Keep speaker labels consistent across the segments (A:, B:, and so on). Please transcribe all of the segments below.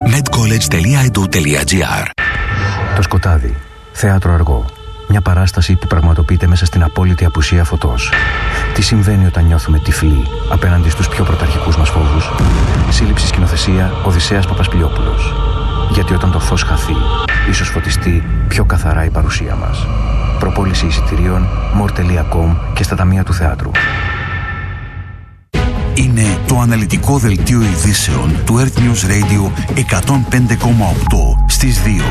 A: medcollege.edu.gr.
B: Το σκοτάδι. Θέατρο αργό. Μια παράσταση που πραγματοποιείται μέσα στην απόλυτη απουσία φωτός. Τι συμβαίνει όταν νιώθουμε τυφλοί απέναντι στους πιο πρωταρχικούς μας φόβους? Σύλληψη σκηνοθεσία Οδυσσέας Παπασπιλιόπουλος. Γιατί όταν το φως χαθεί, ίσως φωτιστεί πιο καθαρά η παρουσία μας. Προπόληση εισιτηρίων more.com και στα ταμεία του θεάτρου.
A: Είναι το αναλυτικό δελτίο ειδήσεων του Earth News Radio 105,8 στις 2.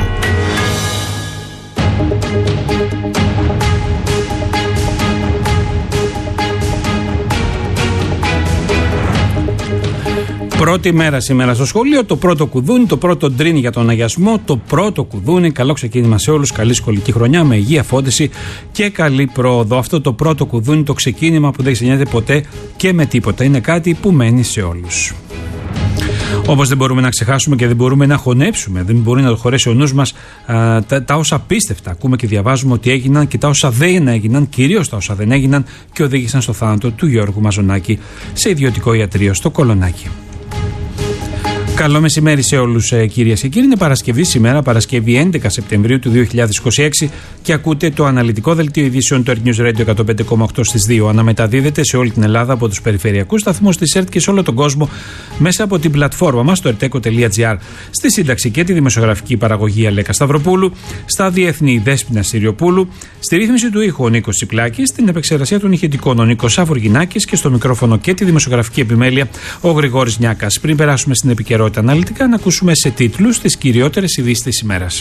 C: Πρώτη μέρα σήμερα στο σχολείο, το πρώτο κουδούνι, το πρώτο ντρίνι για τον αγιασμό, το πρώτο κουδούνι. Καλό ξεκίνημα σε όλους, καλή σχολική χρονιά με υγεία, φώτιση και καλή πρόοδο. Αυτό το πρώτο κουδούνι, το ξεκίνημα που δεν ξενιέται ποτέ και με τίποτα, είναι κάτι που μένει σε όλους. Όπως δεν μπορούμε να ξεχάσουμε και δεν μπορούμε να χωνέψουμε, δεν μπορεί να το χωρέσει ο νους μας τα όσα απίστευτα ακούμε και διαβάζουμε ότι έγιναν και τα όσα δεν έγιναν, κυρίως τα όσα δεν έγιναν και οδήγησαν στο θάνατο του Γιώργου Μαζονάκη σε ιδιωτικό ιατρείο στο Κολονάκι. Καλό μεσημέρι σε όλους, κυρίες και κύριοι. Είναι Παρασκευή σήμερα, Παρασκευή 11 Σεπτεμβρίου του 2026 και ακούτε το αναλυτικό δελτίο ειδήσεων του Earth News Radio 105,8 στις 2. Αναμεταδίδεται σε όλη την Ελλάδα από τους περιφερειακούς σταθμούς της ΕΡΤ και σε όλο τον κόσμο μέσα από την πλατφόρμα μας, το erteco.gr. Στη σύνταξη και τη δημοσιογραφική παραγωγή Αλέκα Σταυροπούλου, στα διεθνή Δέσποινα Συριοπούλου, στη ρύθμιση του ήχου ο Νίκος Τσιπλάκης, στην επεξεργασία των ηχητικών ο Νίκος Σαφοργινάκης και στο μικρόφωνο και τη δημοσιογραφική επιμέλεια ο Γρηγόρης Νιάκας. Πριν περάσουμε στην επικαιρότητα αναλυτικά, να ακούσουμε σε τίτλους τις κυριότερες ειδήσεις της ημέρας.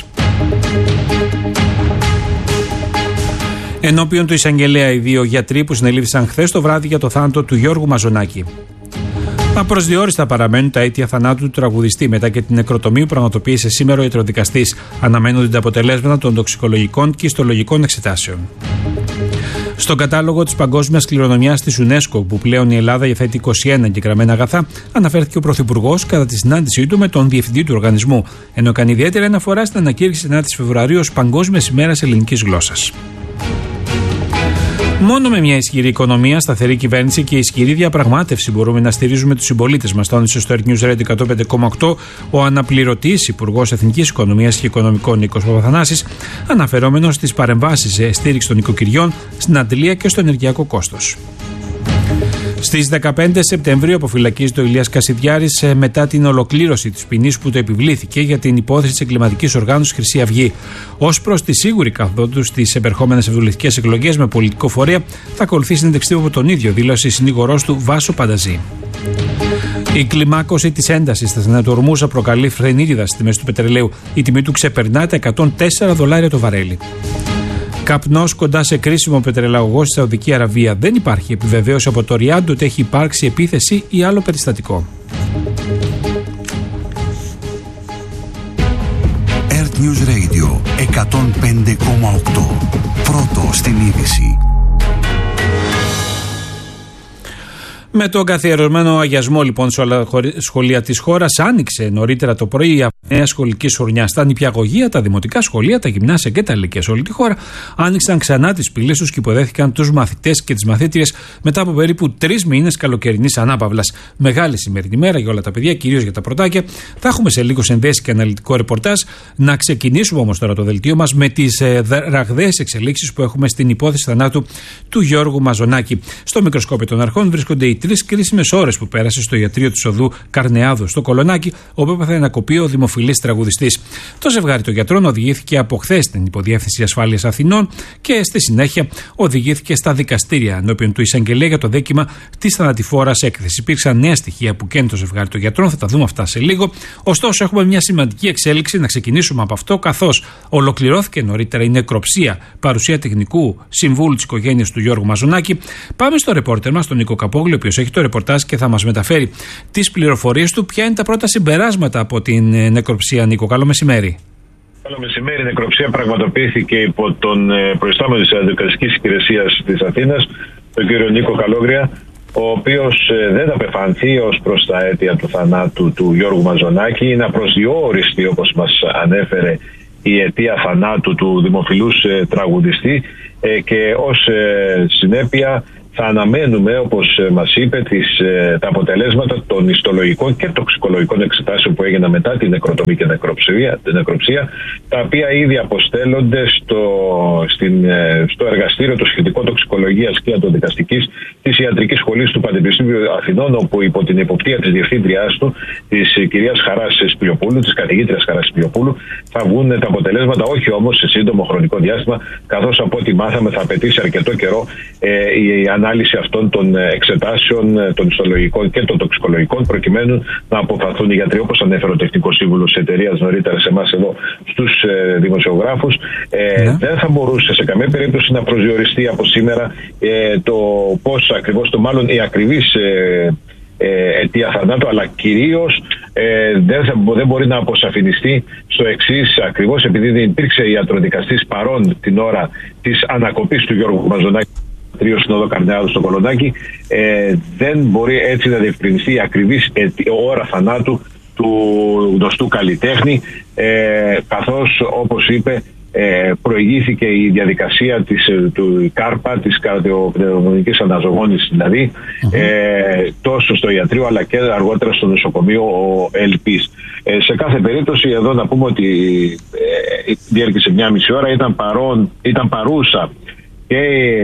C: Ενώπιον του εισαγγελέα οι δύο γιατροί που συνελήφθησαν χθες το βράδυ για το θάνατο του Γιώργου Μαζονάκη. Απροσδιόριστα παραμένουν τα αίτια θανάτου του τραγουδιστή μετά και την νεκροτομή που πραγματοποίησε σήμερα ο ιατροδικαστής. Αναμένονται τα αποτελέσματα των τοξικολογικών και ιστολογικών εξετάσεων. Στον κατάλογο της παγκόσμιας κληρονομιάς της UNESCO, που πλέον η Ελλάδα διαθέτει 21 εγγεγραμμένα αγαθά, αναφέρθηκε ο Πρωθυπουργός κατά τη συνάντησή του με τον Διευθυντή του οργανισμού, ενώ έκανε ιδιαίτερη αναφορά στην ανακήρυξη 9 Φεβρουαρίου ως Παγκόσμιας ημέρας ελληνικής γλώσσας. Μόνο με μια ισχυρή οικονομία, σταθερή κυβέρνηση και ισχυρή διαπραγμάτευση μπορούμε να στηρίζουμε τους συμπολίτες μας, τόνισε στο Earth News Radio 105,8 ο αναπληρωτής Υπουργός Εθνικής Οικονομίας και Οικονομικών Νίκος Παπαθανάσης, αναφερόμενος στις παρεμβάσεις σε στήριξη των οικοκυριών, στην αντλία και στο ενεργειακό κόστος. Στις 15 Σεπτεμβρίου αποφυλακίζεται ο Ηλίας Κασιδιάρης μετά την ολοκλήρωση της ποινής που το επιβλήθηκε για την υπόθεση της εγκληματικής οργάνωσης Χρυσή Αυγή. Ως προς τη σίγουρη καθόδου του στις επερχόμενες ευρωβουλευτικές εκλογές με πολιτικό φορέα, θα ακολουθήσει συνέντευξη από τον ίδιο, δήλωσε η συνήγορός του Βάσο Πανταζή. Η κλιμάκωση της έντασης στα Στενά του Ορμούζα προκαλεί φρενίτιδα στις τιμές του πετρελαίου. Η τιμή του ξεπερνά τα $104 το βαρέλι. Καπνός κοντά σε κρίσιμο πετρελαγωγό στη Σαουδική Αραβία. Δεν υπάρχει επιβεβαίωση από το Ριάντ ότι έχει υπάρξει επίθεση ή άλλο περιστατικό.
A: Earth News Radio 105,8. Πρώτο στην είδηση.
C: Με τον καθιερωμένο αγιασμό λοιπόν σε όλα τα σχολεία της χώρας, άνοιξε νωρίτερα το πρωί η νέα σχολική χρονιά. Στα νηπιαγωγεία, τα δημοτικά σχολεία, τα γυμνάσια και τα λύκεια σε όλη τη χώρα άνοιξαν ξανά τις πύλες τους και υποδέχθηκαν τους μαθητές και τις μαθήτριες μετά από περίπου 3 μήνες καλοκαιρινής ανάπαυλας. Μεγάλη σημερινή μέρα για όλα τα παιδιά, κυρίως για τα πρωτάκια. Θα έχουμε σε λίγο συνδέσει και αναλυτικό ρεπορτάζ. Να ξεκινήσουμε όμως τώρα το δελτίο μας με τις ραγδαίες εξελίξεις που έχουμε στην υπόθεση θανάτου του Γιώργου Μαζονάκη. Στο μικροσκόπιο των αρχών βρίσκονται οι 3 κρίσιμες ώρες που πέρασε στο ιατρείο του Οδού Καρνεάδου στο Κολονάκι, όπου έπαθε ένα κοπείο ο δημοφιλής τραγουδιστής. Το ζευγάρι των γιατρών οδηγήθηκε από χθες στην Υποδιεύθυνση Ασφάλειας Αθηνών και στη συνέχεια οδηγήθηκε στα δικαστήρια ενώπιον του εισαγγελέα για το δίκημα της θανατηφόρας έκθεσης. Υπήρξαν νέα στοιχεία που καίνε το ζευγάρι των γιατρών, θα τα δούμε αυτά σε λίγο. Ωστόσο, έχουμε μια σημαντική εξέλιξη, να ξεκινήσουμε από αυτό, καθώς ολοκληρώθηκε νωρίτερα η νεκροψία παρουσία τεχνικού συμβούλου της οικογένειας του Γιώργου Μαζονάκη. Πάμε στο ρεπόρτερ μας, τον Νίκο Καπόγλου, ο οποίος έχει το ρεπορτάζ και θα μας μεταφέρει τις πληροφορίες του. Ποια είναι τα πρώτα συμπεράσματα από την νεκροψία, Νίκο? Καλό μεσημέρι.
D: Καλό μεσημέρι. Η νεκροψία πραγματοποιήθηκε υπό τον προϊστάμενο της Δικαστικής Υπηρεσίας της Αθήνας, τον κύριο Νίκο Καλόγρια, ο οποίος δεν απεφανθεί ως προς τα αίτια του θανάτου του Γιώργου Μαζονάκη. Είναι απροσδιόριστη, όπως μας ανέφερε, η αιτία θανάτου του δημοφιλούς τραγουδιστή και ως συνέπεια θα αναμένουμε, όπως μας είπε, τα αποτελέσματα των ιστολογικών και τοξικολογικών εξετάσεων που έγιναν μετά την νεκροτομή και νεκροψία, τα οποία ήδη αποστέλλονται στο εργαστήριο το σχετικό τοξικολογίας και ιατροδικαστικής της Ιατρικής Σχολής του Πανεπιστήμιου Αθηνών, όπου υπό την υποπτία της διευθύντριάς του, της κυρίας Χαράς Σπηλιοπούλου, της καθηγήτριας Χαράς Σπηλιοπούλου, θα βγουν τα αποτελέσματα, όχι όμως σε σύντομο χρονικό διάστημα, καθώς από ό,τι μάθαμε θα απαιτήσει αρκετό καιρό η ανάλυση αυτών των εξετάσεων, των ιστολογικών και των τοξικολογικών, προκειμένου να αποφαθούν οι γιατροί, όπως ανέφερε ο τεχνικός σύμβουλος της εταιρείας νωρίτερα σε εμάς εδώ στους δημοσιογράφους. Δεν θα μπορούσε σε καμία περίπτωση να προσδιοριστεί από σήμερα το πώς ακριβώς, μάλλον η ακριβής αιτία θανάτου, αλλά κυρίως δεν μπορεί να αποσαφινιστεί στο εξής, ακριβώς επειδή δεν υπήρξε ιατροδικαστής παρόν την ώρα της ανακοπής του Γιώργου Μαζονάκη στην οδό Καρνεάδου στο Κολονάκι, δεν μπορεί έτσι να διευκρινιστεί η ακριβής ώρα θανάτου του γνωστού καλλιτέχνη, καθώς, όπως είπε, προηγήθηκε η διαδικασία του ΚΑΡΠΑ, της καρδιοπνευμονικής αναζωογόνησης δηλαδή, τόσο στο ιατρείο αλλά και αργότερα στο νοσοκομείο ο ΕΛΠΙΣ. Σε κάθε περίπτωση εδώ να πούμε ότι διέρχησε 1,5 ώρα, ήταν παρούσα και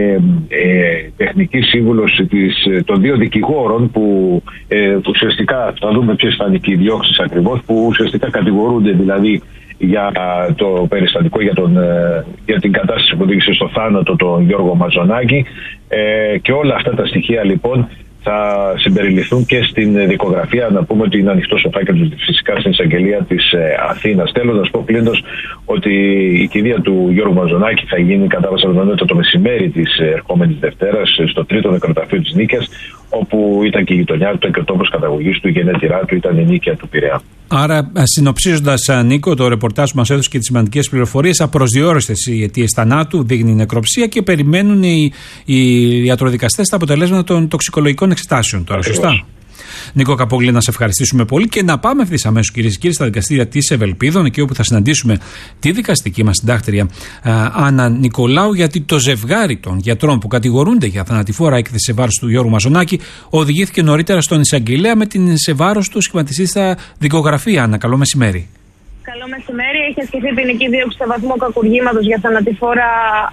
D: τεχνική σύμβουλος των δύο δικηγόρων που ουσιαστικά, θα δούμε ποιες θα είναι και οι διώξεις ακριβώς, που ουσιαστικά κατηγορούνται δηλαδή για το περιστατικό, για την κατάσταση που οδήγησε στο θάνατο τον Γιώργο Μαζονάκη, και όλα αυτά τα στοιχεία λοιπόν θα συμπεριληφθούν και στην δικογραφία. Να πούμε ότι είναι ανοιχτός ο φάκελος φυσικά στην εισαγγελία της Αθήνας. Θέλω να σου πω κλείνοντας ότι η κηδεία του Γιώργου Μαζονάκη θα γίνει κατά πάσα πιθανότητα το μεσημέρι της ερχόμενης Δευτέρας στο τρίτο νεκροταφείο της Νίκαιας, όπου ήταν και η γειτονιά του και ο τόπος καταγωγής του, η γενέτειρά του ήταν η Νίκαια του Πειραιά. Άρα,
C: συνοψίζοντας, Νίκο, το ρεπορτάζ που μας έδωσε και τις σημαντικές πληροφορίες, απροσδιόριστες οι αιτίες θανάτου, δείχνει η νεκροψία και περιμένουν οι ιατροδικαστές τα αποτελέσματα των τοξικολογικών εξετάσεων τώρα, σωστά? Νίκο Καπόγλη, να σε ευχαριστήσουμε πολύ και να πάμε ευθύς αμέσως, κυρίες και κύριοι, στα δικαστήρια της Ευελπίδων, εκεί όπου θα συναντήσουμε τη δικαστική μας συντάκτρια Άννα Νικολάου, γιατί το ζευγάρι των γιατρών που κατηγορούνται για θανατηφόρα έκθεση σε βάρος του Γιώργου Μαζονάκη οδηγήθηκε νωρίτερα στον εισαγγελέα με την σε βάρος του σχηματιστή στα δικογραφία. Άννα, καλό μεσημέρι.
E: Καλό μεσημέρι. Έχει ασκηθεί ποινική δίωξη σε βαθμό κακουργήματος για θανατηφόρα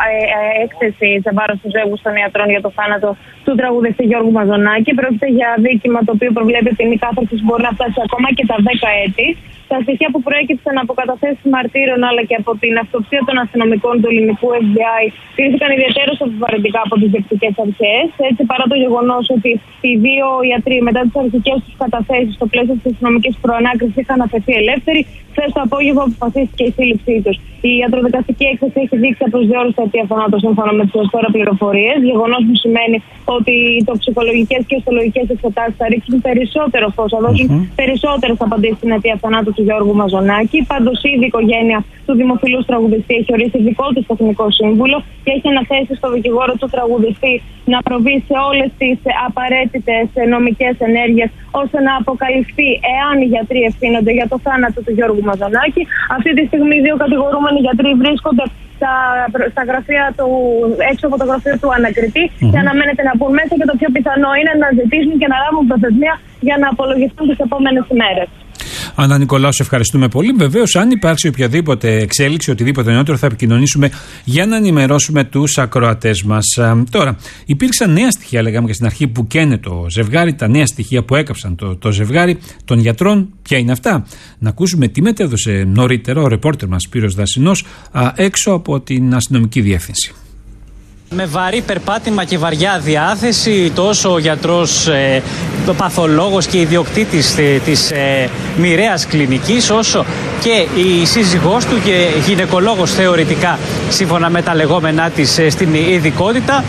E: έκθεση σε βάρος του ζεύγου των ιατρών για το θάνατο του τραγουδιστή Γιώργου Μαζονάκη. Πρόκειται για αδίκημα το οποίο προβλέπει ποινή κάθαρση που μπορεί να φτάσει ακόμα και τα 10 έτη. Τα στοιχεία που προέκυψαν από καταθέσεις μαρτύρων αλλά και από την αυτοψία των αστυνομικών του ελληνικού FBI κρίθηκαν ιδιαίτερως αμφιβαρυντικά από τις διοικητικές αρχές. Έτσι, παρά το γεγονός ότι οι δύο ιατροί μετά τις αρχικές τους καταθέσεις στο πλαίσιο της αστυνομικής προανάκρισης είχαν αφαιθεί ελεύθεροι, χθες το απόγευμα αποφασίστηκε η σύλληψή τους. Η ιατροδικαστική έκθεση έχει δείξει απροσδιόριστα αιτία θανάτου σύμφωνα με τις ως τώρα πληροφορίες. Γεγονός που σημαίνει ότι οι τοξικολογικές και ιστολογικές εξετάσεις θα ρίξουν περισσότερο φως, θα δώσουν περισσότερες απαντήσεις στην αιτία θανάτου του Γιώργου Μαζονάκη. Πάντως, ήδη η οικογένεια του δημοφιλούς τραγουδιστή έχει ορίσει δικό της τεχνικό σύμβουλο και έχει αναθέσει στο δικηγόρο του τραγουδιστή να προβεί σε όλες τις απαραίτητες νομικές ενέργειες ώστε να αποκαλυφθεί εάν οι γιατροί ευθύνονται για το θάνατο του Γιώργου Μαζονάκη. Αυτή τη στιγμή οι δύο κατηγορούμενοι γιατροί βρίσκονται στα γραφεία του, έξω από το γραφείο του ανακριτή και αναμένεται να μπουν μέσα, και το πιο πιθανό είναι να ζητήσουν και να λάβουν προθεσμία για να απολογηθούν τις επόμενες ημέρες.
C: Άννα Νικολάου, σε ευχαριστούμε πολύ. Βεβαίως, αν υπάρξει οποιαδήποτε εξέλιξη, οτιδήποτε νεότερο, θα επικοινωνήσουμε για να ενημερώσουμε τους ακροατές μας. Τώρα, υπήρξαν νέα στοιχεία, λέγαμε και στην αρχή, που καίνε το ζευγάρι, τα νέα στοιχεία που έκαψαν το ζευγάρι των γιατρών. Ποια είναι αυτά? Να ακούσουμε τι μετέδωσε νωρίτερα ο ρεπόρτερ μας Σπύρος Δασσινός έξω από την αστυνομική διεύθυνση.
F: Με βαρύ περπάτημα και βαριά διάθεση, τόσο ο γιατρός, το παθολόγος και ιδιοκτήτης της μοιραίας κλινικής, όσο και η σύζυγός του και γυναικολόγος θεωρητικά, σύμφωνα με τα λεγόμενά της στην ειδικότητα,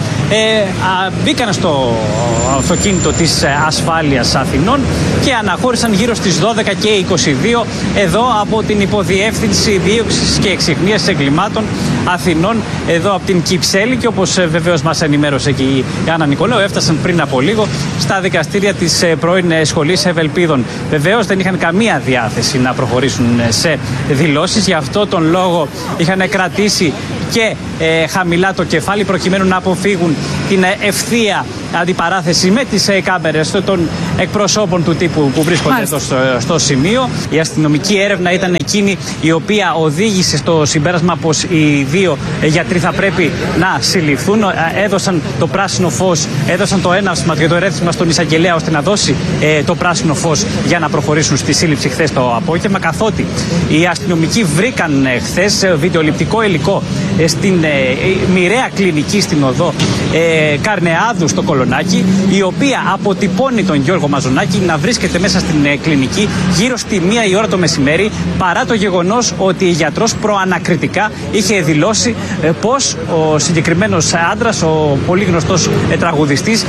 F: μπήκαν στο αυτοκίνητο της ασφάλειας Αθηνών και αναχώρησαν γύρω στις 12 και 22 εδώ από την Υποδιεύθυνση Δίωξης και Εξυχνίας Εγκλημάτων Αθηνών, εδώ από την Κυψέλη, και όπως βεβαίως μας ενημέρωσε και η Άννα Νικολάου, έφτασαν πριν από λίγο στα δικαστήρια της πρώην Σχολής Ευελπίδων. Βεβαίως δεν είχαν καμία διάθεση να προχωρήσουν σε δηλώσεις, γι' αυτό τον λόγο είχαν κρατήσει και χαμηλά το κεφάλι προκειμένου να αποφύγουν την ευθεία αντιπαράθεση με τις κάμερες των εκπροσώπων του τύπου που βρίσκονται εδώ στο σημείο. Η αστυνομική έρευνα ήταν εκείνη η οποία οδήγησε στο συμπέρασμα πως οι 2 γιατροί θα πρέπει να συλληφθούν. Έδωσαν το πράσινο φως, έδωσαν το έναυσμα και το ερέθισμα στον εισαγγελέα ώστε να δώσει το πράσινο φως για να προχωρήσουν στη σύλληψη χθες το απόγευμα. Καθότι οι αστυνομικοί βρήκαν χθες βιντεοληπτικό υλικό στην μοιραία κλινική στην οδό Καρνεάδου στο Κολονάκι, η οποία αποτυπώνει τον Γιώργο Μαζονάκη να βρίσκεται μέσα στην κλινική γύρω στη 1 η ώρα το μεσημέρι, παρά το γεγονός ότι η γιατρός προανακριτικά είχε δηλώσει πως ο συγκεκριμένος άντρας, ο πολύ γνωστός τραγουδιστής,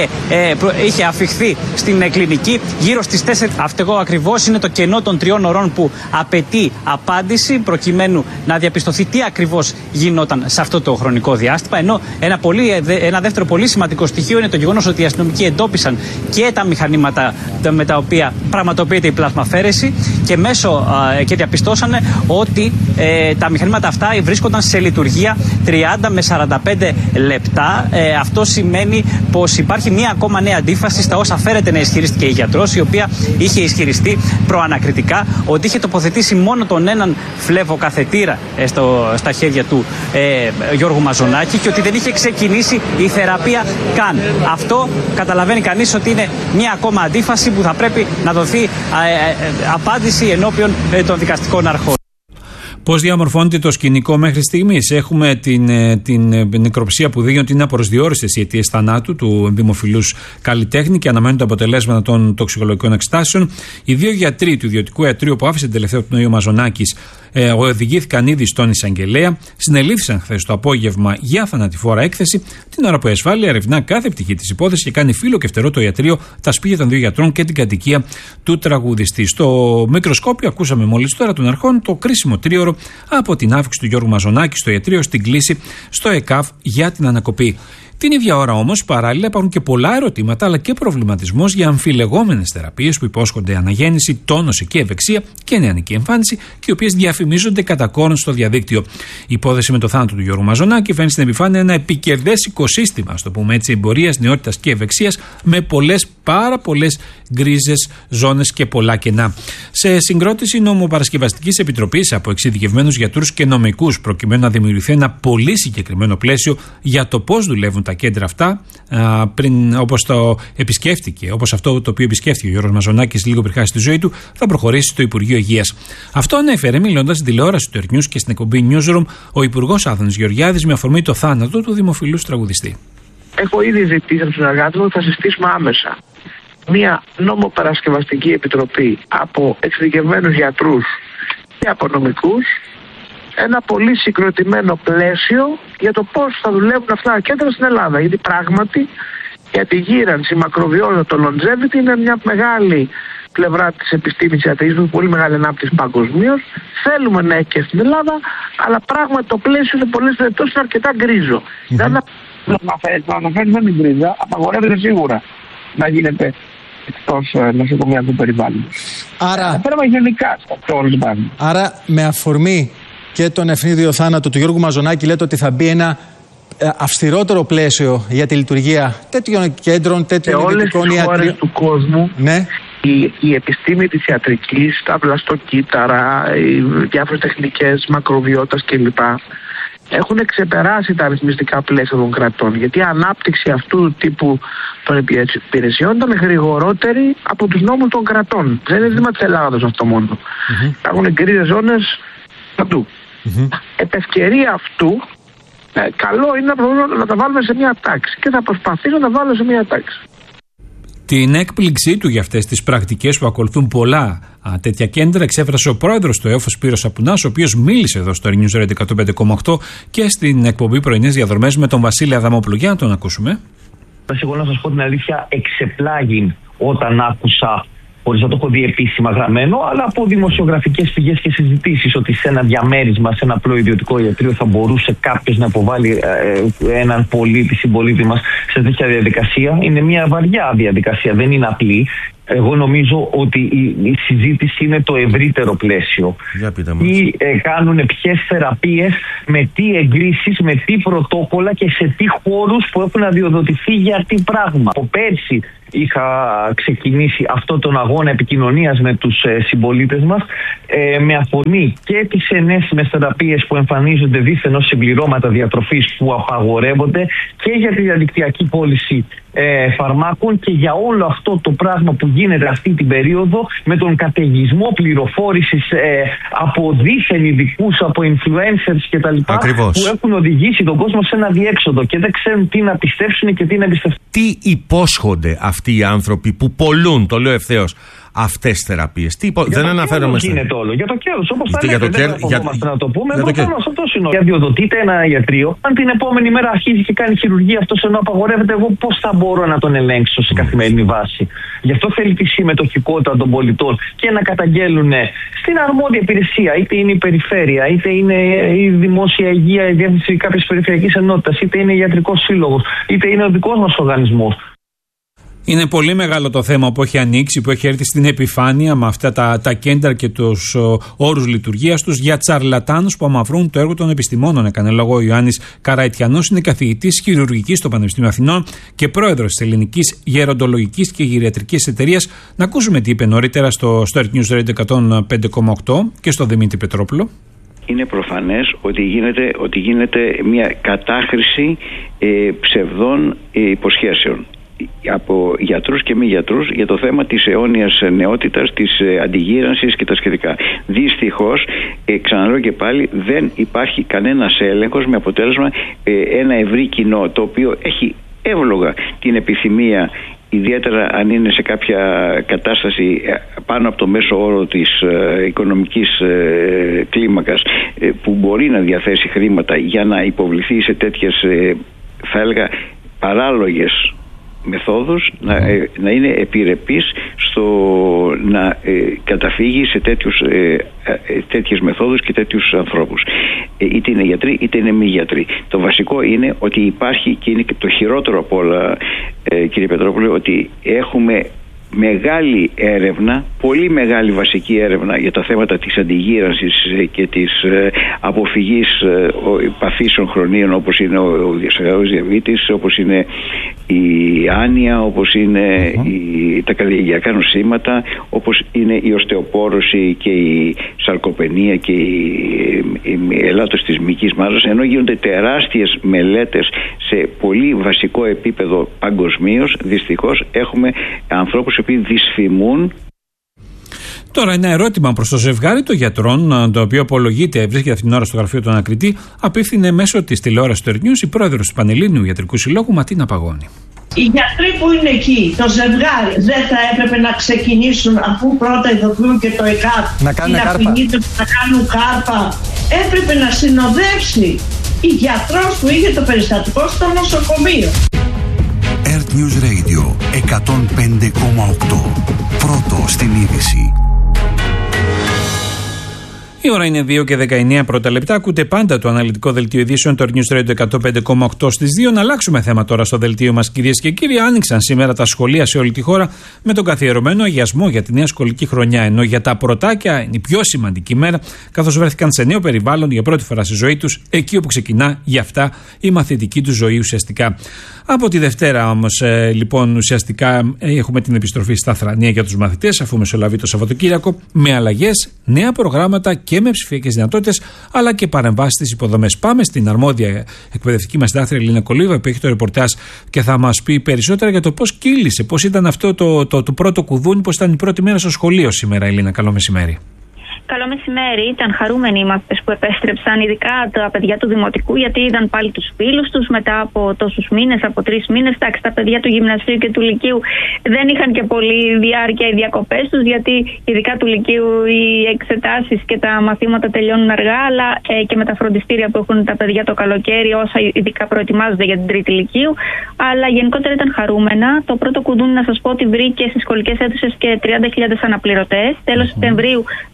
F: είχε αφιχθεί στην κλινική γύρω στις 4. Αυτό ακριβώς είναι το κενό των 3 ωρών που απαιτεί απάντηση προκειμένου να διαπιστωθεί τι ακριβώς γινόταν σε αυτό το χρονικό διάστημα. Ενώ ένα δεύτερο πολύ σημαντικό στοιχείο είναι το γεγονός ότι οι αστυνομικοί εντόπισαν και τα μηχανήματα με τα οποία πραγματοποιείται η πλασμαφέρεση και διαπιστώσανε ότι τα μηχανήματα αυτά βρίσκονταν σε λειτουργία 30 με 45 λεπτά. Αυτό σημαίνει πως υπάρχει μία ακόμα νέα αντίφαση στα όσα φέρεται να ισχυρίστηκε η γιατρός, η οποία είχε ισχυριστεί προανακριτικά ότι είχε τοποθετήσει μόνο τον έναν φλεβοκαθετήρα στα χέρια του Γιώργου Μαζονάκη και ότι δεν είχε ξεκινήσει η θεραπεία καν. Αυτό καταλαβαίνει κανείς ότι είναι μία ακόμα αντίφαση που θα πρέπει να δοθεί απάντηση ενώπιον των δικαστικών αρχών.
C: Πώς διαμορφώνεται το σκηνικό μέχρι στιγμής? Έχουμε την νεκροψία που δείχνει ότι είναι απροσδιόριστες οι αιτίες θανάτου του δημοφιλούς καλλιτέχνη και αναμένουν τα αποτελέσματα των τοξικολογικών εξετάσεων. Οι 2 γιατροί του ιδιωτικού ιατρείου που άφησε τελευταίο πνοή ο Μαζονάκης οδηγήθηκαν ήδη στον εισαγγελέα. Συνελήφθησαν χθες το απόγευμα για θανατηφόρα έκθεση, την ώρα που η ασφάλεια ερευνά κάθε πτυχή της υπόθεσης και κάνει φύλλο και φτερό το ιατρείο, τα σπίτια των 2 γιατρών και την κατοικία του τραγουδιστή. Στο μικροσκόπιο ακούσαμε μόλις τώρα των αρχών το κρίσιμο 3ωρο από την άφηξη του Γιώργου Μαζονάκη στο ιατρείο στην κλήση στο ΕΚΑΒ για την ανακοπή. Την ίδια ώρα όμως, παράλληλα, υπάρχουν και πολλά ερωτήματα αλλά και προβληματισμός για αμφιλεγόμενες θεραπείες που υπόσχονται αναγέννηση, τόνωση και ευεξία και νεανική εμφάνιση και οι οποίες διαφημίζονται κατά κόρον στο διαδίκτυο. Η υπόθεση με το θάνατο του Γιώργου Μαζονάκη φέρνει στην επιφάνεια ένα επικερδές οικοσύστημα, ας το πούμε έτσι, εμπορίας, νεότητας και ευεξίας, με πάρα πολλές γκρίζες ζώνες και πολλά κενά. Σε συγκρότηση νομοπαρασκευαστικής επιτροπής από εξειδικευμένους γιατρούς και νομικούς, προκειμένου να δημιουργηθεί ένα πολύ συγκεκριμένο πλαίσιο για το πώς δουλεύουν τα κέντρα αυτά, όπως αυτό το οποίο επισκέφτηκε ο Γιώργος Μαζονάκης λίγο πριν χάσει τη ζωή του, θα προχωρήσει στο Υπουργείο Υγείας. Αυτό ανέφερε μιλώντας στην τηλεόραση του Earth News και στην εκπομπή Newsroom ο Υπουργός Άδωνης Γεωργιάδης με αφορμή το θάνατο του δημοφιλούς τραγουδιστή.
G: Έχω ήδη ζητήσει από τους συνεργάτες μου ότι θα συστήσουμε άμεσα μια νομοπαρασκευαστική επιτροπή από εξειδικευμένους γιατρούς και από νομικούς, ένα πολύ συγκροτημένο πλαίσιο για το πώς θα δουλεύουν αυτά τα κέντρα στην Ελλάδα. Γιατί πράγματι για τη γύρανση, η μακροβιότητα, το longevity είναι μια μεγάλη πλευρά της επιστήμης ιατρικής, με πολύ μεγάλη ανάπτυξη παγκοσμίως. Θέλουμε να έχει και στην Ελλάδα, αλλά πράγματι το πλαίσιο σε πολλές περιπτώσεις είναι αρκετά γκρίζο. Δεν αναφέρει με την γκρίζα, απαγορεύεται σίγουρα να γίνεται εκτός νοσοκομιακού περιβάλλοντος. Άρα, γενικά στο όλο το πράγμα.
H: Άρα, με αφορμή και τον ευνίδιο θάνατο του Γιώργου Μαζονάκη, λέτε ότι θα μπει ένα αυστηρότερο πλαίσιο για τη λειτουργία τέτοιων κέντρων, τέτοιων ιδιωτικών ιατρείων.
G: Σε όλες τις χώρες του κόσμου,
H: ναι,
G: η επιστήμη της ιατρικής, τα βλαστοκύτταρα, οι διάφορες τεχνικές μακροβιότητας κλπ. έχουν ξεπεράσει τα αριθμιστικά πλαίσια των κρατών. Γιατί η ανάπτυξη αυτού του τύπου των υπηρεσιών ήταν γρηγορότερη από τους νόμους των κρατών. Δεν είναι ζήτημα της Ελλάδος αυτό μόνο. Έχουν γκρίζες ζώνες παντού. Επ' ευκαιρία αυτού, καλό είναι να τα βάλουμε σε μια τάξη. Και θα προσπαθήσω να τα βάλω σε μια τάξη.
C: Την έκπληξή του για αυτές τις πρακτικές που ακολουθούν πολλά τέτοια κέντρα εξέφρασε ο πρόεδρος του ΕΟΦ, Σπύρος Σαπουνάς, ο οποίος μίλησε εδώ στο News Radio 105,8 και στην εκπομπή Πρωινές Διαδρομές με τον Βασίλη Αδαμόπουλο. Για να τον ακούσουμε.
I: Εγώ να σας πω την αλήθεια, εξεπλάγην όταν άκουσα, χωρίς να το έχω δει επίσημα γραμμένο, αλλά από δημοσιογραφικές πηγές και συζητήσεις, ότι σε ένα διαμέρισμα, σε ένα απλό ιδιωτικό ιατρείο θα μπορούσε κάποιος να υποβάλει έναν πολίτη, συμπολίτη μας σε τέτοια διαδικασία. Είναι μια βαριά διαδικασία, δεν είναι απλή. Εγώ νομίζω ότι η συζήτηση είναι το ευρύτερο πλαίσιο. Τι κάνουν, ποιες θεραπείες, με τι εγκρίσεις, με τι πρωτόκολλα και σε τι χώρους που έχουν αδειοδοτηθεί για τι πράγμα. Από πέρσι είχα ξεκινήσει αυτό τον αγώνα επικοινωνίας με τους συμπολίτες μας, με αφορμή και τις ενέσιμες θεραπείες που εμφανίζονται δήθεν ως συμπληρώματα διατροφής που απαγορεύονται, και για τη διαδικτυακή πώληση φαρμάκων, και για όλο αυτό το πράγμα που γίνεται αυτή την περίοδο με τον καταιγισμό πληροφόρησης από δήθεν ειδικούς, από influencers κτλ. Που έχουν οδηγήσει τον κόσμο σε ένα διέξοδο και δεν ξέρουν τι να πιστέψουν και τι να εμπιστευτούν.
J: Τι υπόσχονται αυτοί οι άνθρωποι που πολλούν, το λέω ευθέως, αυτές τις θεραπείες? Δεν αναφέρομαι στο.
I: Γίνεται όλο. Για το κέρδος, όπως θα λέτε, δεν φοβόμαστε να το πούμε. Προφανώς αυτό είναι. Αδειοδοτείται ένα ιατρείο. Αν την επόμενη μέρα αρχίζει και κάνει χειρουργία αυτός ενώ απαγορεύεται, εγώ πώς θα μπορώ να τον ελέγξω σε καθημερινή βάση? Γι' αυτό θέλει τη συμμετοχικότητα των πολιτών και να καταγγέλουν στην αρμόδια υπηρεσία, είτε είναι η περιφέρεια, είτε είναι η δημόσια υγεία, η διεύθυνση κάποιες περιφερειακής ενότητας, είτε είναι ιατρικός σύλλογος, είτε είναι ο δικός μας οργανισμός.
C: Είναι πολύ μεγάλο το θέμα που έχει ανοίξει, που έχει έρθει στην επιφάνεια με αυτά τα κέντρα και τους όρους λειτουργίας τους για τσαρλατάνους που αμαυρούν το έργο των επιστημόνων. Έκανε λόγο ο Ιωάννης Καραϊτιανός, είναι καθηγητής χειρουργικής στο Πανεπιστήμιο Αθηνών και πρόεδρος της Ελληνικής Γεροντολογικής και Γυριατρικής Εταιρείας. Να ακούσουμε τι είπε νωρίτερα στο Earth News Radio 105,8 και στο Δημήτρη Πετρόπουλο.
K: Είναι προφανές ότι γίνεται μια κατάχρηση ψευδών υποσχέσεων από γιατρούς και μη γιατρούς για το θέμα της αιώνιας νεότητας, της αντιγύρανσης και τα σχετικά. Δυστυχώς, ξαναλέω και πάλι, δεν υπάρχει κανένας έλεγχος, με αποτέλεσμα ένα ευρύ κοινό το οποίο έχει εύλογα την επιθυμία, ιδιαίτερα αν είναι σε κάποια κατάσταση πάνω από το μέσο όρο της οικονομικής κλίμακας, που μπορεί να διαθέσει χρήματα για να υποβληθεί σε τέτοιες, θα έλεγα, παράλογες μεθόδους, να είναι επιρρεπής στο να καταφύγει σε τέτοιες μεθόδους και τέτοιους ανθρώπους. Είτε είναι γιατροί είτε είναι μη γιατροί. Το βασικό είναι ότι υπάρχει, και είναι και το χειρότερο από όλα, κύριε Πετρόπουλε, ότι έχουμε μεγάλη έρευνα, πολύ μεγάλη βασική έρευνα για τα θέματα της αντιγύρανσης και της αποφυγής παθήσεων χρονίων, όπως είναι ο διαβήτης, όπως είναι η άνοια, όπως είναι τα καλλιεργειακά νοσήματα, όπως είναι η οστεοπόρωση και η σαρκοπενία και η ελάττωση της μυϊκής μάζας, ενώ γίνονται τεράστιες μελέτες σε πολύ βασικό επίπεδο παγκοσμίως. Δυστυχώς έχουμε ανθρώπους οι οποίοι δυσφημούν.
C: Τώρα, ένα ερώτημα προς το ζευγάρι των γιατρών, το οποίο απολογείται, βρίσκεται αυτήν την ώρα στο γραφείο του ανακριτή, απίφθινε μέσω της τηλεόρασης του Earth News η πρόεδρος του Πανελλήνιου Ιατρικού Συλλόγου, Ματίνα Παγώνη.
L: Οι γιατροί που είναι εκεί, το ζευγάρι, δεν θα έπρεπε να ξεκινήσουν, αφού πρώτα ειδοποιούν και το ΕΚΑΤ, να κάνουν κάρπα, έπρεπε να συνοδεύσει η γιατρός που είχε το περιστατικό στο νοσοκομείο.
A: Earth News Radio 105,8. Πρώτο στην είδηση.
C: Η ώρα είναι 2 και 19 πρώτα λεπτά. Ακούτε πάντα το αναλυτικό δελτίο ειδήσεων, το News Radio 105,8 στις 2. Να αλλάξουμε θέμα τώρα στο δελτίο μας, κυρίες και κύριοι. Άνοιξαν σήμερα τα σχολεία σε όλη τη χώρα με τον καθιερωμένο αγιασμό για τη νέα σχολική χρονιά. Ενώ για τα πρωτάκια είναι η πιο σημαντική μέρα, καθώς βρέθηκαν σε νέο περιβάλλον για πρώτη φορά στη ζωή τους, εκεί όπου ξεκινά για αυτά η μαθητική του ζωή ουσιαστικά. Από τη Δευτέρα όμως, λοιπόν, ουσιαστικά έχουμε την επιστροφή στα θρανία για τους μαθητές, αφού μεσολαβεί το Σαββατοκύριακο, με αλλαγές, νέα προγράμματα και με ψηφιακές δυνατότητες, αλλά και παρεμβάσεις στις υποδομές. Πάμε στην αρμόδια εκπαιδευτική μας συντάκτρια Ελίνα Κολίβα, που έχει το ρεπορτάζ και θα μας πει περισσότερα για το πώς κύλησε, πώς ήταν αυτό το πρώτο κουδούνι, πώς ήταν η πρώτη μέρα στο σχολείο σήμερα. Ελίνα, καλό μεσημέρι.
M: Καλό μεσημέρι. Ήταν χαρούμενοι οι μαθητές που επέστρεψαν, ειδικά τα παιδιά του Δημοτικού, γιατί είδαν πάλι τους φίλους τους μετά από τόσους μήνες, από 3 μήνες. Εντάξει, τα παιδιά του Γυμνασίου και του Λυκείου δεν είχαν και πολύ διάρκεια οι διακοπές τους, γιατί ειδικά του Λυκείου οι εξετάσεις και τα μαθήματα τελειώνουν αργά, αλλά και με τα φροντιστήρια που έχουν τα παιδιά το καλοκαίρι, όσα ειδικά προετοιμάζονται για την Τρίτη Λυκείου. Αλλά γενικότερα ήταν χαρούμενα. Το πρώτο κουδούνι, να σας πω, ότι βρήκε στις σχολικές αίθουσες και 30.000 αναπληρωτές. Τέλος Σεπτεμβρίου, ανάλογα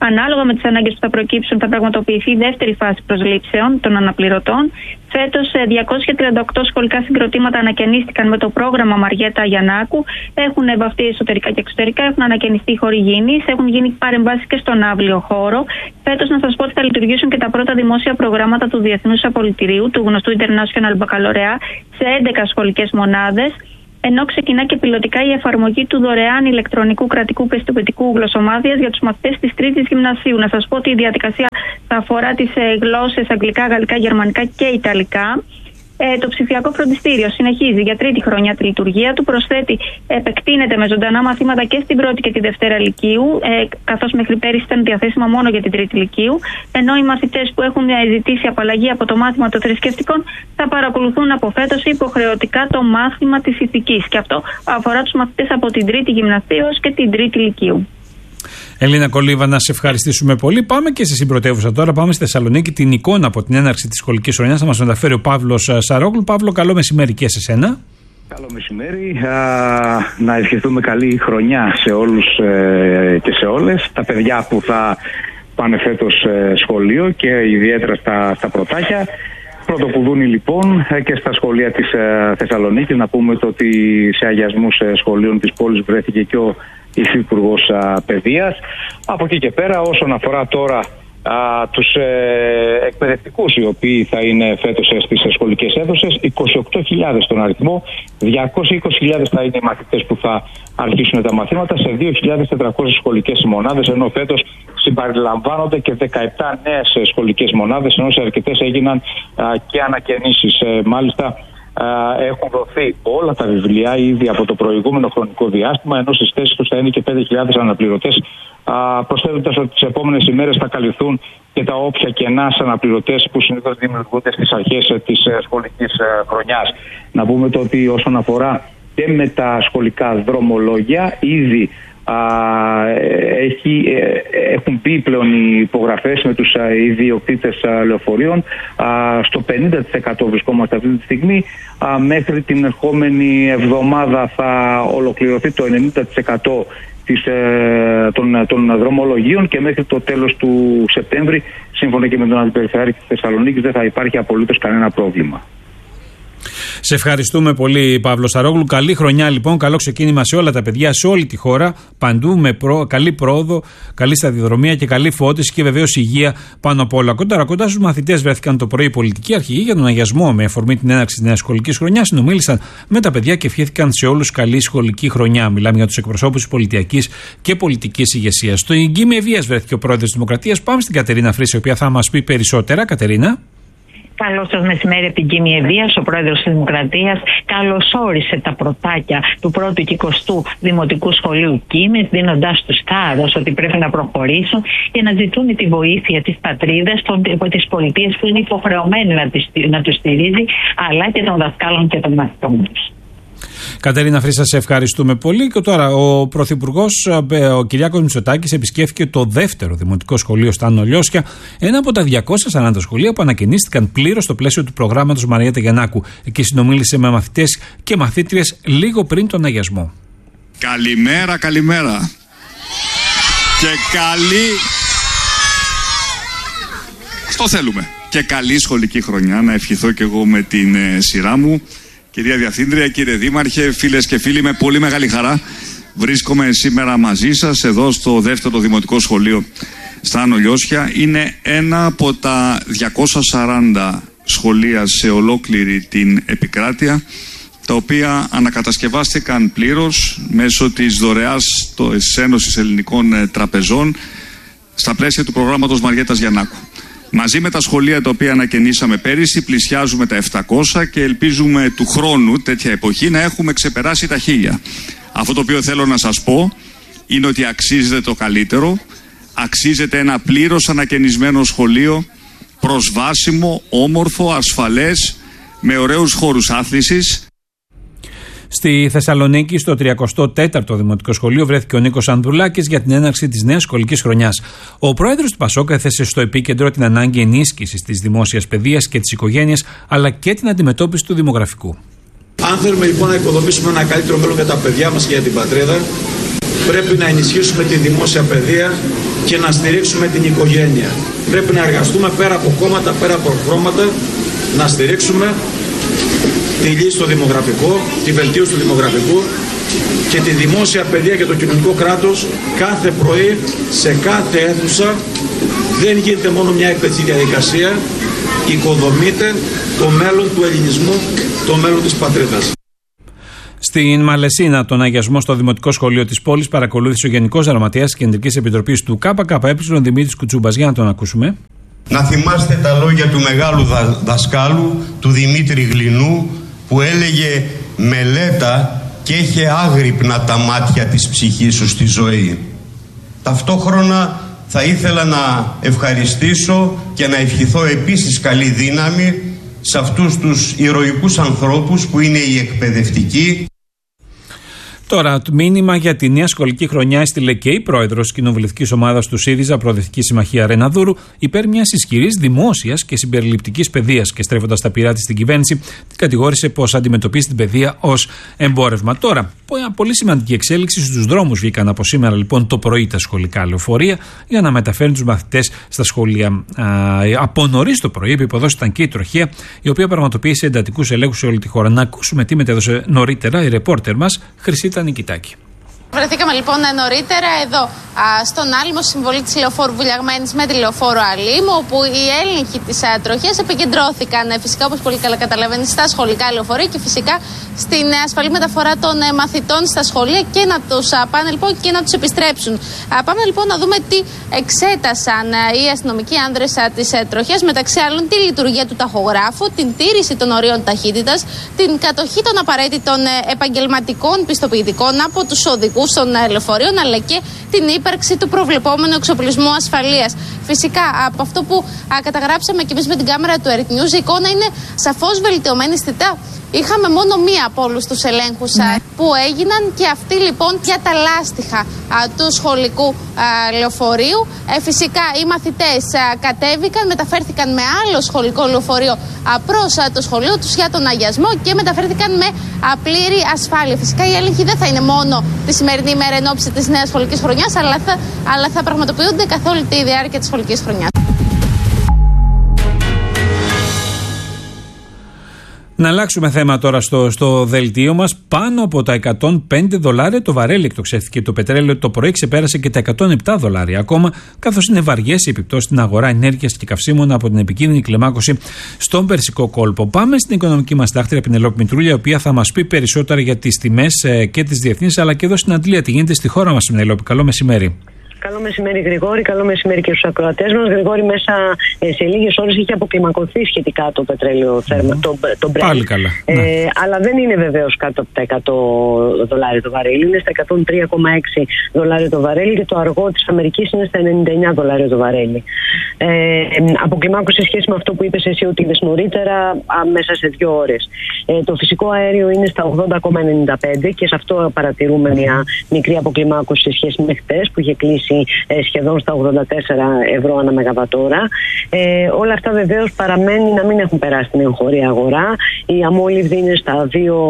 M: ανάλογα με τις ανάγκες που θα προκύψουν, θα πραγματοποιηθεί η δεύτερη φάση προσλήψεων των αναπληρωτών. Φέτος 238 σχολικά συγκροτήματα ανακαινίστηκαν με το πρόγραμμα Μαριέτα Γιαννάκου. Έχουν βαφτεί εσωτερικά και εξωτερικά, έχουν ανακαινιστεί οι χώροι υγιεινής, έχουν γίνει παρεμβάσεις και στον αύλιο χώρο. Φέτος, να σας πω ότι θα λειτουργήσουν και τα πρώτα δημόσια προγράμματα του Διεθνούς Απολυτηρίου, του γνωστού International Baccalaureate, σε 11 σχολικές μονάδες. Ενώ ξεκινά και πιλωτικά η εφαρμογή του δωρεάν ηλεκτρονικού κρατικού πιστοποιητικού γλωσσομάθειας για τους μαθητές της 3ης Γυμνασίου. Να σας πω ότι η διαδικασία θα αφορά τις γλώσσες αγγλικά, γαλλικά, γερμανικά και ιταλικά. Το ψηφιακό φροντιστήριο συνεχίζει για τρίτη χρονιά τη λειτουργία του. Προσθέτει, επεκτείνεται με ζωντανά μαθήματα και στην πρώτη και τη δευτέρα λυκείου, καθώς μέχρι πέρυσι ήταν διαθέσιμα μόνο για την τρίτη λυκείου. Ενώ οι μαθητές που έχουν ζητήσει απαλλαγή από το μάθημα των θρησκευτικών θα παρακολουθούν από φέτος υποχρεωτικά το μάθημα της ηθικής. Και αυτό αφορά τους μαθητές από την τρίτη γυμνασίου και την τρίτη λυκείου.
C: Ελίνα Κολίβα, να σε ευχαριστήσουμε πολύ. Πάμε και στη συμπρωτεύουσα τώρα. Πάμε στη Θεσσαλονίκη. Την εικόνα από την έναρξη της σχολικής χρονιάς θα μας μεταφέρει ο Παύλος Σαρόγλου. Παύλο, καλό μεσημέρι και σε σένα.
N: Καλό μεσημέρι. Να ευχηθούμε καλή χρονιά σε όλους και σε όλες. Τα παιδιά που θα πάνε φέτος σχολείο και ιδιαίτερα στα πρωτάκια. Πρωτοπουδούνι λοιπόν και στα σχολεία της Θεσσαλονίκης. Να πούμε ότι σε αγιασμούς σχολείων της πόλης βρέθηκε και ο Υφυπουργός Παιδείας. Από εκεί και πέρα, όσον αφορά τώρα τους εκπαιδευτικούς οι οποίοι θα είναι φέτος στις σχολικές αίθουσες, 28.000 τον αριθμό, 220.000 θα είναι οι μαθητές που θα αρχίσουν τα μαθήματα σε 2.400 σχολικές μονάδες, ενώ φέτος συμπεριλαμβάνονται και 17 νέες σχολικές μονάδες, ενώ σε αρκετές έγιναν και ανακαινήσεις. Μάλιστα έχουν δοθεί όλα τα βιβλία ήδη από το προηγούμενο χρονικό διάστημα, ενώ στις θέσεις τους θα είναι και 5.000 αναπληρωτές, προσθέτοντας ότι τις επόμενες ημέρες θα καλυφθούν και τα όποια κενά σε αναπληρωτές που συνήθως δημιουργούνται στις αρχές της σχολικής χρονιάς. Να πούμε το ότι όσον αφορά και με τα σχολικά δρομολόγια, ήδη έχουν μπει πλέον οι υπογραφές με τους ιδιοκτήτες λεωφορείων. Στο 50% βρισκόμαστε αυτή τη στιγμή. Μέχρι την ερχόμενη εβδομάδα θα ολοκληρωθεί το 90% των δρομολογίων και μέχρι το τέλος του Σεπτέμβρη, σύμφωνα και με τον Αντιπεριφερειάρχη της Θεσσαλονίκης, δεν θα υπάρχει απολύτως κανένα πρόβλημα.
C: Σε ευχαριστούμε πολύ, Παύλο Σαρόγλου. Καλή χρονιά λοιπόν, καλό ξεκίνημα σε όλα τα παιδιά, σε όλη τη χώρα, παντού με καλή πρόοδο, καλή σταδιοδρομία και καλή φώτιση και βεβαίως υγεία πάνω απ' όλα. Κοντά στους μαθητές βρέθηκαν το πρωί οι πολιτικοί αρχηγοί για τον αγιασμό με αφορμή την έναρξη της νέας σχολικής χρονιάς. Συνομίλησαν με τα παιδιά και ευχήθηκαν σε όλους καλή σχολική χρονιά. Μιλάμε για τους εκπροσώπους της πολιτιακής και πολιτικής ηγεσίας. Στο Εγκύμη Ευβίας βρέθηκε ο πρόεδρος της Δημοκρατίας. Πάμε στην Κατερίνα Φρύση, η οποία θα μας πει περισσότερα. Κατερίνα.
O: Καλό σας μεσημέρι από την Κίμη Ευβίας. Ο πρόεδρος της Δημοκρατίας καλωσόρισε τα πρωτάκια του πρώτου και 20ου Δημοτικού Σχολείου Κίμης, δίνοντάς τους θάρρος ότι πρέπει να προχωρήσουν και να ζητούν τη βοήθεια της πατρίδας, της πολιτείας που είναι υποχρεωμένη να τους στηρίζει, αλλά και των δασκάλων και των μαθητών τους.
C: Κατερίνα Φρύσα, σε ευχαριστούμε πολύ. Και τώρα ο Πρωθυπουργός, ο Κυριάκος Μητσοτάκης, επισκέφθηκε το δεύτερο δημοτικό σχολείο στα Άνω Λιώσια, ένα από τα 240 σχολεία που ανακαινίστηκαν πλήρως στο πλαίσιο του προγράμματος Μαριέτα Γιαννάκου. Εκεί συνομίλησε με μαθητές και μαθήτριες λίγο πριν τον αγιασμό.
P: Καλημέρα, καλημέρα. Και καλή... Αυτό θέλουμε. Και καλή σχολική χρονιά. Να ευχηθώ και εγώ με την σειρά μου. Κυρία Διευθύντρια, κύριε Δήμαρχε, φίλες και φίλοι, με πολύ μεγάλη χαρά βρίσκομαι σήμερα μαζί σας εδώ στο δεύτερο δημοτικό σχολείο στα Άνω Λιώσια. Είναι ένα από τα 240 σχολεία σε ολόκληρη την επικράτεια, τα οποία ανακατασκευάστηκαν πλήρως μέσω της δωρεάς της Ένωσης Ελληνικών Τραπεζών στα πλαίσια του προγράμματος Μαριέτας Γιαννάκου. Μαζί με τα σχολεία τα οποία ανακαινήσαμε πέρυσι, πλησιάζουμε τα 700 και ελπίζουμε του χρόνου, τέτοια εποχή, να έχουμε ξεπεράσει τα 1000. Αυτό το οποίο θέλω να σας πω είναι ότι αξίζεται το καλύτερο, αξίζεται ένα πλήρως ανακαινισμένο σχολείο, προσβάσιμο, όμορφο, ασφαλές, με ωραίους χώρους άθλησης.
C: Στη Θεσσαλονίκη, στο 34ο Δημοτικό Σχολείο, βρέθηκε ο Νίκος Ανδρουλάκης για την έναρξη της νέας σχολικής χρονιάς. Ο πρόεδρος του ΠΑΣΟΚ έθεσε στο επίκεντρο την ανάγκη ενίσχυσης της δημόσιας παιδείας και της οικογένειας, αλλά και την αντιμετώπιση του δημογραφικού.
Q: Αν θέλουμε λοιπόν να οικοδομήσουμε ένα καλύτερο μέλλον για τα παιδιά μας και για την πατρίδα, Πρέπει να ενισχύσουμε τη δημόσια παιδεία και να στηρίξουμε την οικογένεια. Πρέπει να εργαστούμε πέρα από κόμματα, πέρα από χρώματα, να στηρίξουμε τη λύση στο δημογραφικό, τη βελτίωση του δημογραφικού και τη δημόσια παιδεία και το κοινωνικό κράτος κάθε πρωί σε κάθε αίθουσα. Δεν γίνεται μόνο μια εκπαιδευτική διαδικασία, οικοδομείται το μέλλον του ελληνισμού, το μέλλον της πατρίδας.
C: Στην Μαλαισίνα, τον αγιασμό στο Δημοτικό Σχολείο της πόλης παρακολούθησε ο Γενικός Γραμματέας της Κεντρικής Επιτροπής του ΚΚΕ, ο Δημήτρης Κουτσούμπας. Για να τον ακούσουμε.
R: Να θυμάστε τα λόγια του μεγάλου δασκάλου, του Δημήτρη Γλινού, που έλεγε «Μελέτα και είχε άγρυπνα τα μάτια της ψυχής σου στη ζωή». Ταυτόχρονα θα ήθελα να ευχαριστήσω και να ευχηθώ επίσης καλή δύναμη σε αυτούς τους ηρωικούς ανθρώπους που είναι οι εκπαιδευτικοί.
C: Τώρα, το μήνυμα για τη νέα σχολική χρονιά έστειλε και η πρόεδρος της κοινοβουλευτικής ομάδας του ΣΥΡΙΖΑ, Προοδευτική Συμμαχία Ρεναδούρου, υπέρ μιας ισχυρής δημόσιας και συμπεριληπτικής παιδείας. Και στρέφοντας τα πειρά της στην κυβέρνηση, την κατηγόρησε πως αντιμετωπίζει την παιδεία ως εμπόρευμα. Τώρα, μια πολύ σημαντική εξέλιξη: στους δρόμους βγήκαν από σήμερα λοιπόν το πρωί τα σχολικά λεωφορεία για να μεταφέρουν τους μαθητές στα σχολεία. Από νωρίς το πρωί, επίποδος ήταν και η τροχέα, η οποία πραγματοποίησε εντατικούς ελέγχους σε όλη τη χώρα. Να ακούσουμε τι μετέδωσε νωρίτερα η ρεπόρτερ μας Χρυσίτα Νικητάκη.
S: Βρεθήκαμε λοιπόν νωρίτερα εδώ στον άλυμο, συμβολή της λεωφόρου Βουλιαγμένης με τη λεωφόρο Αλήμου, όπου οι έλεγχοι της τροχίας επικεντρώθηκαν φυσικά, όπως πολύ καλά καταλαβαίνεις, στα σχολικά λεωφορεία και φυσικά στην ασφαλή μεταφορά των μαθητών στα σχολεία και να τους πάνε λοιπόν και να τους επιστρέψουν. Πάμε λοιπόν να δούμε τι εξέτασαν οι αστυνομικοί άνδρες της τροχίας, μεταξύ άλλων τη λειτουργία του ταχογράφου, την τήρηση των ορίων ταχύτητας, την κατοχή των απαραίτητων επαγγελματικών πιστοποιητικών από τους οδηγούς των λεωφορείων, αλλά και την ύπαρξη του προβλεπόμενου εξοπλισμού ασφαλείας. Φυσικά, από αυτό που καταγράψαμε και εμείς με την κάμερα του Earth News, η εικόνα είναι σαφώς βελτιωμένη αισθητά. Είχαμε μόνο μία από όλους τους ελέγχους που έγιναν και αυτή λοιπόν για τα λάστιχα του σχολικού λεωφορείου. Φυσικά οι μαθητές κατέβηκαν, μεταφέρθηκαν με άλλο σχολικό λεωφορείο προς το σχολείο τους για τον αγιασμό και μεταφέρθηκαν με πλήρη ασφάλεια. Φυσικά οι έλεγχοι δεν θα είναι μόνο τη σημερινή ημέρα εν ώψη της νέας σχολικής χρονιάς, αλλά θα πραγματοποιούνται καθ' όλη τη διάρκεια της σχολικής χρονιάς.
C: Να αλλάξουμε θέμα τώρα στο δελτίο μας. Πάνω από τα $105 το βαρέλι εκτοξεύθηκε. Το πετρέλαιο το πρωί ξεπέρασε και τα $107 ακόμα, καθώς είναι βαριές οι επιπτώσεις στην αγορά ενέργειας και καυσίμων από την επικίνδυνη κλιμάκωση στον Περσικό κόλπο. Πάμε στην οικονομική μας συντάκτρια Πινελόπη Μητρούλια, η οποία θα μας πει περισσότερα για τις τιμές και τις διεθνείς, αλλά και εδώ στην Αντλία τι γίνεται στη χώρα μας. Πινελόπη, καλό μεσημέρι.
T: Καλό μεσημέρι, Γρηγόρη. Καλό μεσημέρι και στους ακροατές μας. Γρηγόρη, μέσα σε λίγες ώρες είχε αποκλιμακωθεί σχετικά το πετρέλαιο το Brent.
C: Πάλι καλά.
T: Αλλά δεν είναι βεβαίως κάτω από τα $100 το βαρέλι. Είναι στα $103,6 το βαρέλι και το αργό της Αμερικής είναι στα $99 το βαρέλι. Αποκλιμάκωσε σε σχέση με αυτό που είπες εσύ ότι είδες νωρίτερα, μέσα σε 2 ώρες. Το φυσικό αέριο είναι στα $80,95 και σε αυτό παρατηρούμε μια μικρή αποκλιμάκωση σε σχέση με χτες που είχε κλείσει σχεδόν στα €84 ανά μεγαβατόρα. Όλα αυτά βεβαίως παραμένει να μην έχουν περάσει την εγχώρια αγορά. Η αμόλυβδη είναι στα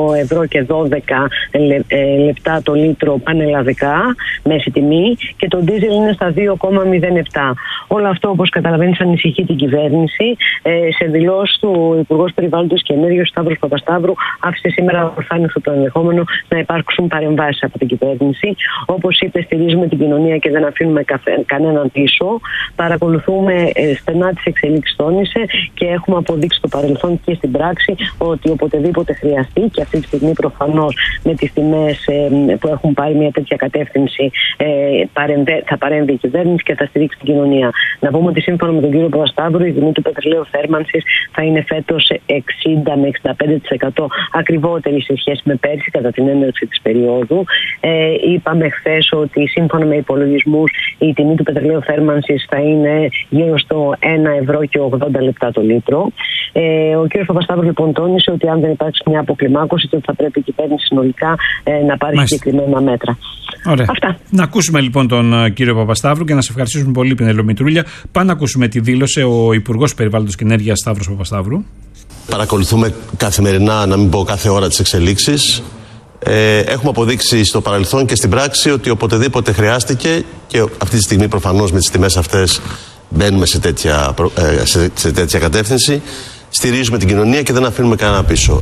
T: €2,12 το λίτρο πανελλαδικά, μέση τιμή, και το ντίζελ είναι στα €2,07. Όλο αυτό, όπως καταλαβαίνεις, ανησυχεί την κυβέρνηση. Σε δηλώσεις του Υπουργός Περιβάλλοντος και Ενέργειας, Σταύρος Παπασταύρου, άφησε σήμερα ορθάνευτο το ενδεχόμενο να υπάρξουν παρεμβάσεις από την κυβέρνηση. Όπως είπε, στηρίζουμε την κοινωνία και δεν αφήνουμε κανέναν πίσω. Παρακολουθούμε στενά τις εξελίξεις, τόνισε, και έχουμε αποδείξει στο παρελθόν και στην πράξη ότι οποτεδήποτε χρειαστεί, και αυτή τη στιγμή προφανώς με τις τιμές που έχουν πάρει μια τέτοια κατεύθυνση, θα παρέμβει η κυβέρνηση και θα στηρίξει την κοινωνία. Να πούμε ότι σύμφωνα με τον κύριο Παπασταύρου, η τιμή του πετρελαίου θέρμανσης θα είναι φέτος 60 με 65% ακριβότερη σε σχέση με πέρσι κατά την έναρξη της περίοδου. Είπαμε χθες ότι σύμφωνα με υπολογισμούς η τιμή του πετρελαίου θέρμανσης θα είναι γύρω στο €1,80 το λίτρο. Ο κ. Παπασταύρου λοιπόν τόνισε ότι αν δεν υπάρξει μια αποκλιμάκωση, τότε θα πρέπει η κυβέρνηση συνολικά να πάρει συγκεκριμένα μέτρα.
C: Ωραία. Αυτά. Να ακούσουμε λοιπόν τον κύριο Παπασταύρου και να σε ευχαριστήσουμε πολύ, Πινελόπη Μητρούλια. Πάμε να ακούσουμε τι δήλωσε ο Υπουργός Περιβάλλοντος και Ενέργειας Σταύρος Παπασταύρου.
U: Παρακολουθούμε καθημερινά, να μην πω κάθε ώρα, τις εξελίξεις. Έχουμε αποδείξει στο παρελθόν και στην πράξη ότι οποτεδήποτε χρειάστηκε, και αυτή τη στιγμή προφανώς με τις τιμές αυτές μπαίνουμε σε τέτοια κατεύθυνση, στηρίζουμε την κοινωνία και δεν αφήνουμε κανένα πίσω.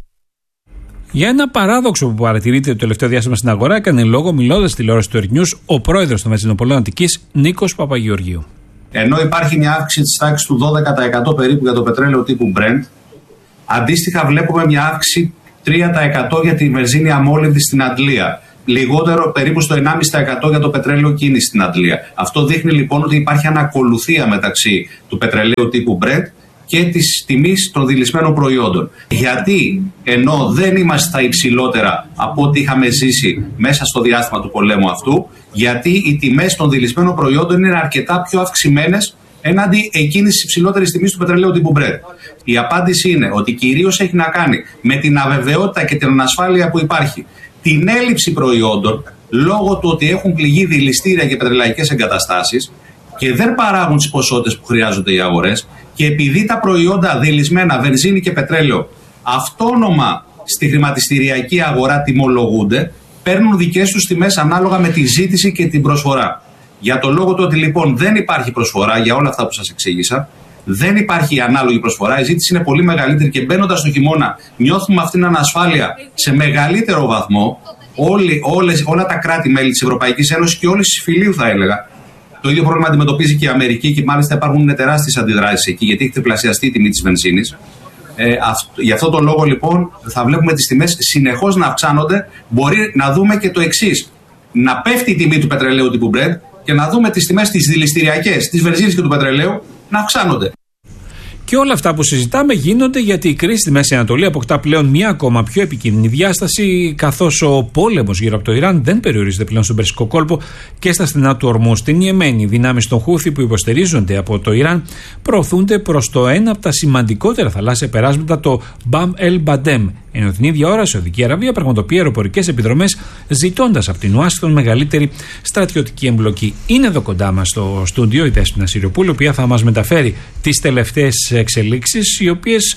C: Για ένα παράδοξο που παρατηρείται το τελευταίο διάστημα στην αγορά, έκανε λόγο μιλώντας στη τηλεόραση του Earth News ο πρόεδρος των Βενζινοπολών Αττικής, Νίκος Παπαγεωργίου.
V: Ενώ υπάρχει μια αύξηση της τάξης του 12% περίπου για το πετρέλαιο τύπου Brent, αντίστοιχα βλέπουμε μια αύξηση 3% για τη βενζίνη αμόλυβδη στην Αντλία. Λιγότερο, περίπου στο 1,5% για το πετρέλαιο κίνηση στην Αντλία. Αυτό δείχνει λοιπόν ότι υπάρχει ανακολουθία μεταξύ του πετρελαίου τύπου Brent και της τιμής των δειλισμένων προϊόντων. Γιατί ενώ δεν είμαστε στα υψηλότερα από ό,τι είχαμε ζήσει μέσα στο διάστημα του πολέμου αυτού, γιατί οι τιμές των δειλισμένων προϊόντων είναι αρκετά πιο αυξημένες έναντι εκείνης της υψηλότερης τιμής του πετρελαίου τύπου Brent. Η απάντηση είναι ότι κυρίως έχει να κάνει με την αβεβαιότητα και την ανασφάλεια που υπάρχει, την έλλειψη προϊόντων λόγω του ότι έχουν πληγεί δειλιστήρια και πετρελαϊκές εγκαταστάσεις και δεν παράγουν τις ποσότητες που χρειάζονται οι αγορές, και επειδή τα προϊόντα δειλισμένα, βενζίνη και πετρέλαιο, αυτόνομα στη χρηματιστηριακή αγορά τιμολογούνται, παίρνουν δικές τους τιμές ανάλογα με τη ζήτηση και την προσφορά. Για το λόγο του ότι λοιπόν δεν υπάρχει προσφορά για όλα αυτά που σας εξήγησα, δεν υπάρχει ανάλογη προσφορά, η ζήτηση είναι πολύ μεγαλύτερη και μπαίνοντας στο χειμώνα νιώθουμε αυτήν την ανασφάλεια σε μεγαλύτερο βαθμό. Όλα τα κράτη-μέλη της Ευρωπαϊκής Ένωσης και όλες τις φιλίου θα έλεγα. Το ίδιο πρόβλημα αντιμετωπίζει και η Αμερική και μάλιστα υπάρχουν τεράστιες αντιδράσεις εκεί, γιατί έχει τριπλασιαστεί η τιμή της βενζίνης. Γι' αυτό τον λόγο λοιπόν θα βλέπουμε τις τιμές συνεχώς να αυξάνονται. Μπορεί να δούμε και το εξής: να πέφτει η τιμή του πετρελαίου τύπου Brent και να δούμε τις τιμές τις δηληστηριακές, της βενζίνης και του πετρελαίου να αυξάνονται.
C: Και όλα αυτά που συζητάμε γίνονται γιατί η κρίση στη Μέση Ανατολή αποκτά πλέον μια ακόμα πιο επικίνδυνη διάσταση, καθώς ο πόλεμος γύρω από το Ιράν δεν περιορίζεται πλέον στον Περσικό κόλπο και στα στενά του Ορμού. Στην Ιεμένη, οι δυνάμεις των Χούθι που υποστηρίζονται από το Ιράν προωθούνται προς το ένα από τα σημαντικότερα θαλάσσια περάσματα, το Μπαμ Ελ Μπαντέμ. Ενώ την ίδια ώρα η Σαουδική Αραβία πραγματοποιεί αεροπορικές επιδρομές, ζητώντας από την Ουάσιγκτον μεγαλύτερη στρατιωτική εμπλοκή. Είναι εδώ κοντά μας στο στούντιο η Δέσποινα Σιριοπούλου, η οποία θα μας μεταφέρει τις τελευταίες εξελίξεις, οι οποίες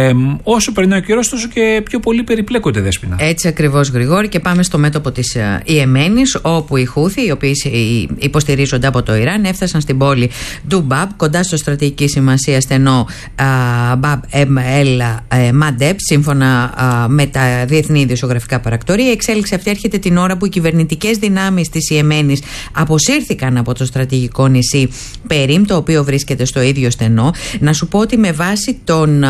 C: όσο περνάει ο καιρός, τόσο και πιο πολύ περιπλέκονται, Δέσποινα. Έτσι
W: ακριβώς, Γρηγόρη, και πάμε στο μέτωπο της Ιεμένης, όπου οι Χούθι, οι οποίοι υποστηρίζονται από το Ιράν, έφτασαν στην πόλη του Μπαμπ, κοντά στο στρατηγική σημασία στενό Μπαμπ Ελ Μαντέπ, σύμφωνα με τα διεθνή ειδησιογραφικά παρακτορία. Η εξέλιξη αυτή έρχεται την ώρα που οι κυβερνητικές δυνάμεις της Ιεμένης αποσύρθηκαν από το στρατηγικό νησί Περίμ, το οποίο βρίσκεται στο ίδιο στενό. Να σου πω ότι με βάση τον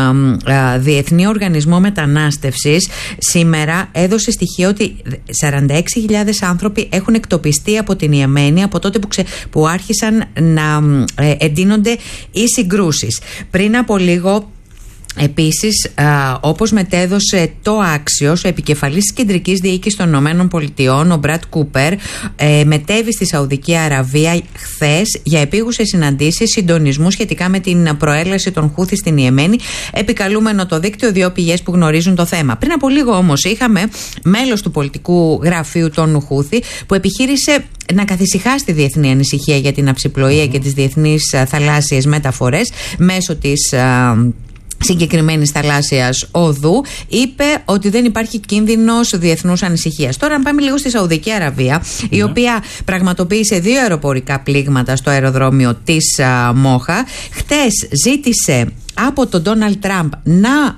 W: Διεθνή Οργανισμό Μετανάστευσης, σήμερα έδωσε στοιχείο ότι 46.000 άνθρωποι έχουν εκτοπιστεί από την Ιεμένη από τότε που άρχισαν να εντείνονται οι συγκρούσεις. Πριν από λίγο, επίσης, όπως μετέδωσε το Άξιος, ο επικεφαλής της κεντρικής διοίκησης των ΗΠΑ, ο Μπρατ Κούπερ, μετέβη στη Σαουδική Αραβία χθες για επίγουσες συναντήσεις συντονισμού σχετικά με την προέλαση των Χούθι στην Ιεμένη, επικαλούμενο το δίκτυο δύο πηγές που γνωρίζουν το θέμα. Πριν από λίγο όμως είχαμε μέλος του πολιτικού γραφείου των Χούθι που επιχείρησε να καθησυχάσει τη διεθνή ανησυχία για την αυσιπλοεία και τις διεθνείς θαλάσσιες μεταφορές μέσω της συγκεκριμένης θαλάσσιας οδού. Είπε ότι δεν υπάρχει κίνδυνος διεθνούς ανησυχίας. Τώρα, αν πάμε λίγο στη Σαουδική Αραβία, η οποία πραγματοποίησε 2 αεροπορικά πλήγματα στο αεροδρόμιο της Μόχα. Χτες ζήτησε από τον Ντόναλντ Τραμπ να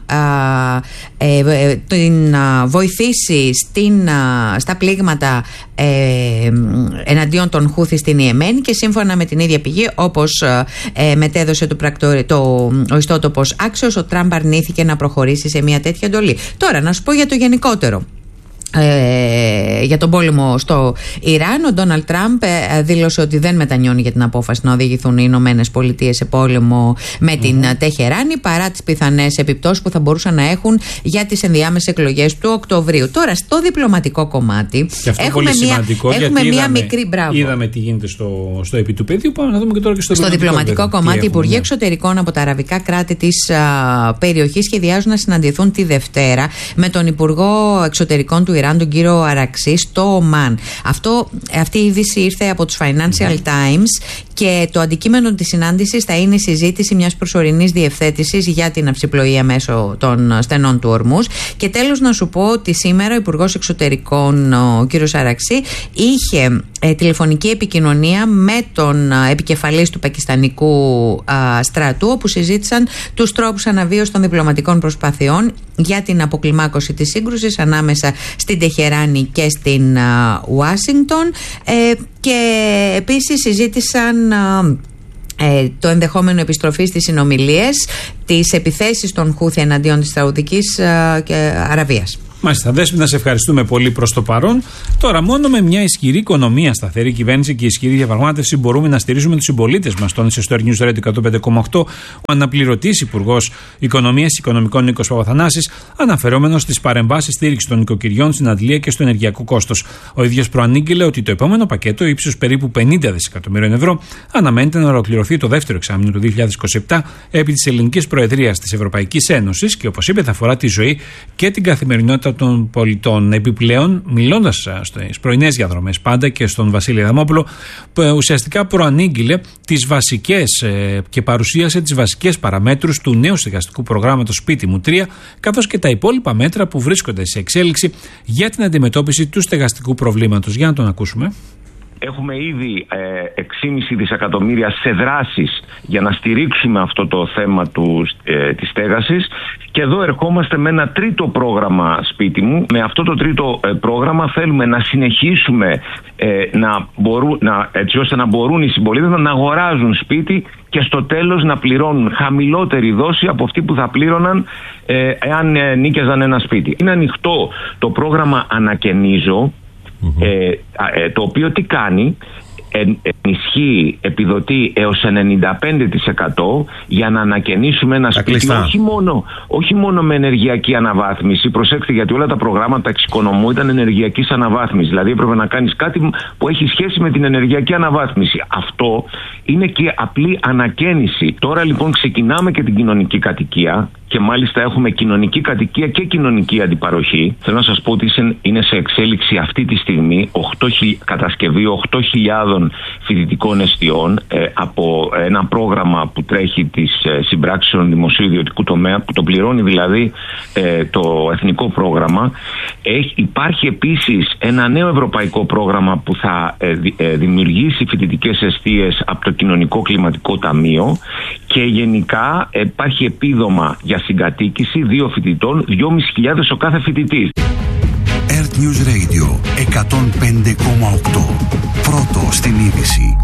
W: την βοηθήσει στα πλήγματα εναντίον των Χούθι στην Ιεμένη, και σύμφωνα με την ίδια πηγή, όπως μετέδωσε ο ιστότοπος Άξιος, ο Τραμπ αρνήθηκε να προχωρήσει σε μια τέτοια εντολή. Τώρα, να σου πω για το γενικότερο. Για τον πόλεμο στο Ιράν, ο Ντόναλντ Τραμπ δήλωσε ότι δεν μετανιώνει για την απόφαση να οδηγηθούν οι Ηνωμένες Πολιτείες σε πόλεμο με την Τεχεράνη, παρά τις πιθανές επιπτώσεις που θα μπορούσαν να έχουν για τις ενδιάμεσες εκλογές του Οκτωβρίου. Τώρα, στο διπλωματικό κομμάτι έχουμε μία μικρή μπράβο.
C: Είδαμε τι γίνεται στο επί του πεδίου. Πάμε να δούμε και τώρα και στο
W: διπλωματικό κομμάτι. Οι Υπουργοί Εξωτερικών από τα αραβικά κράτη της περιοχής σχεδιάζουν να συναντηθούν τη Δευτέρα με τον Υπουργό Εξωτερικών του Ιράν, Ιράν, τον κύριο Αραξή, στο Ομάν. Αυτή η είδηση ήρθε από τους Financial Times και το αντικείμενο της συνάντησης θα είναι η συζήτηση μιας προσωρινής διευθέτησης για την αυσιπλοεία μέσω των στενών του Ορμούζ. Και τέλος να σου πω ότι σήμερα ο Υπουργός Εξωτερικών, ο κύριος Αραξή, είχε τηλεφωνική επικοινωνία με τον επικεφαλής του πακιστανικού στρατού, όπου συζήτησαν τους τρόπους αναβίωσης των διπλωματικών προσπαθειών για την αποκλιμάκωση της σύγκρουσης ανάμεσα στην Τεχεράνη και στην Ουάσιγκτον, και επίσης συζήτησαν το ενδεχόμενο επιστροφή στις συνομιλίες, τις επιθέσεις των Χούθι εναντίον της Σαουδικής Αραβίας.
C: Μάλιστα, Δέσποινα, να σε ευχαριστούμε πολύ προς το παρόν. Τώρα, μόνο με μια ισχυρή οικονομία, σταθερή κυβέρνηση και ισχυρή διαπραγμάτευση μπορούμε να στηρίζουμε τους συμπολίτες μας, τόνισε στο News Radio 105,8 ο αναπληρωτής Υπουργός Οικονομίας και Οικονομικών Νίκος Παπαθανάσης, αναφερόμενος στις παρεμβάσεις στήριξης των νοικοκυριών στην αντλία και στο ενεργειακό κόστος. Ο ίδιος προανήγγειλε ότι το επόμενο πακέτο ύψους περίπου 50 δισεκατομμύριων ευρώ αναμένεται να ολοκληρωθεί το δεύτερο εξάμηνο του 2027 επί της ελληνικής προεδρίας της Ευρωπαϊκής Ένωσης και, όπως είπε, θα αφορά τη ζωή και την καθημερινότητα των πολιτών. Επιπλέον, μιλώντας στις πρωινές διαδρομές πάντα και στον Βασίλη Αδαμόπουλο, ουσιαστικά προανήγγειλε τις βασικές και παρουσίασε τις βασικές παραμέτρους του νέου στεγαστικού προγράμματος Σπίτι μου 3, καθώς και τα υπόλοιπα μέτρα που βρίσκονται σε εξέλιξη για την αντιμετώπιση του στεγαστικού προβλήματος. Για να τον ακούσουμε.
B: Έχουμε ήδη 6,5 δισεκατομμύρια σε δράσεις για να στηρίξουμε αυτό το θέμα της στέγασης, και εδώ ερχόμαστε με ένα τρίτο πρόγραμμα Σπίτι μου. Με αυτό το τρίτο πρόγραμμα θέλουμε να συνεχίσουμε έτσι ώστε να μπορούν οι συμπολίτες να αγοράζουν σπίτι και στο τέλος να πληρώνουν χαμηλότερη δόση από αυτή που θα πλήρωναν εάν νίκιαζαν ένα σπίτι. Είναι ανοιχτό το πρόγραμμα Ανακαινίζω, το οποίο τι κάνει? Ενισχύει, επιδοτεί έως 95% για να ανακαινήσουμε ένα σπίτι, όχι μόνο με ενεργειακή αναβάθμιση. Προσέξτε, γιατί όλα τα προγράμματα εξοικονομού ήταν ενεργειακής αναβάθμισης. Δηλαδή έπρεπε να κάνεις κάτι που έχει σχέση με την ενεργειακή αναβάθμιση. Αυτό είναι και απλή ανακαίνιση. Τώρα λοιπόν ξεκινάμε και την κοινωνική κατοικία, και μάλιστα έχουμε κοινωνική κατοικία και κοινωνική αντιπαροχή. Θέλω να σας πω ότι είναι σε εξέλιξη αυτή τη στιγμή κατασκευή 8.000 φοιτητικών εστιών από ένα πρόγραμμα που τρέχει της συμπράξεων δημοσίου ιδιωτικού τομέα, που το πληρώνει δηλαδή το εθνικό πρόγραμμα. Υπάρχει επίσης ένα νέο ευρωπαϊκό πρόγραμμα που θα δημιουργήσει φοιτητικές εστίες από το Κοινωνικό Κλιματικό Ταμείο, και γενικά υπάρχει επίδομα για συγκατοίκηση 2 φοιτητών, 2.500 ο κάθε φοιτητής.
A: Earth News Radio 105,8. Πρώτο στην είδηση.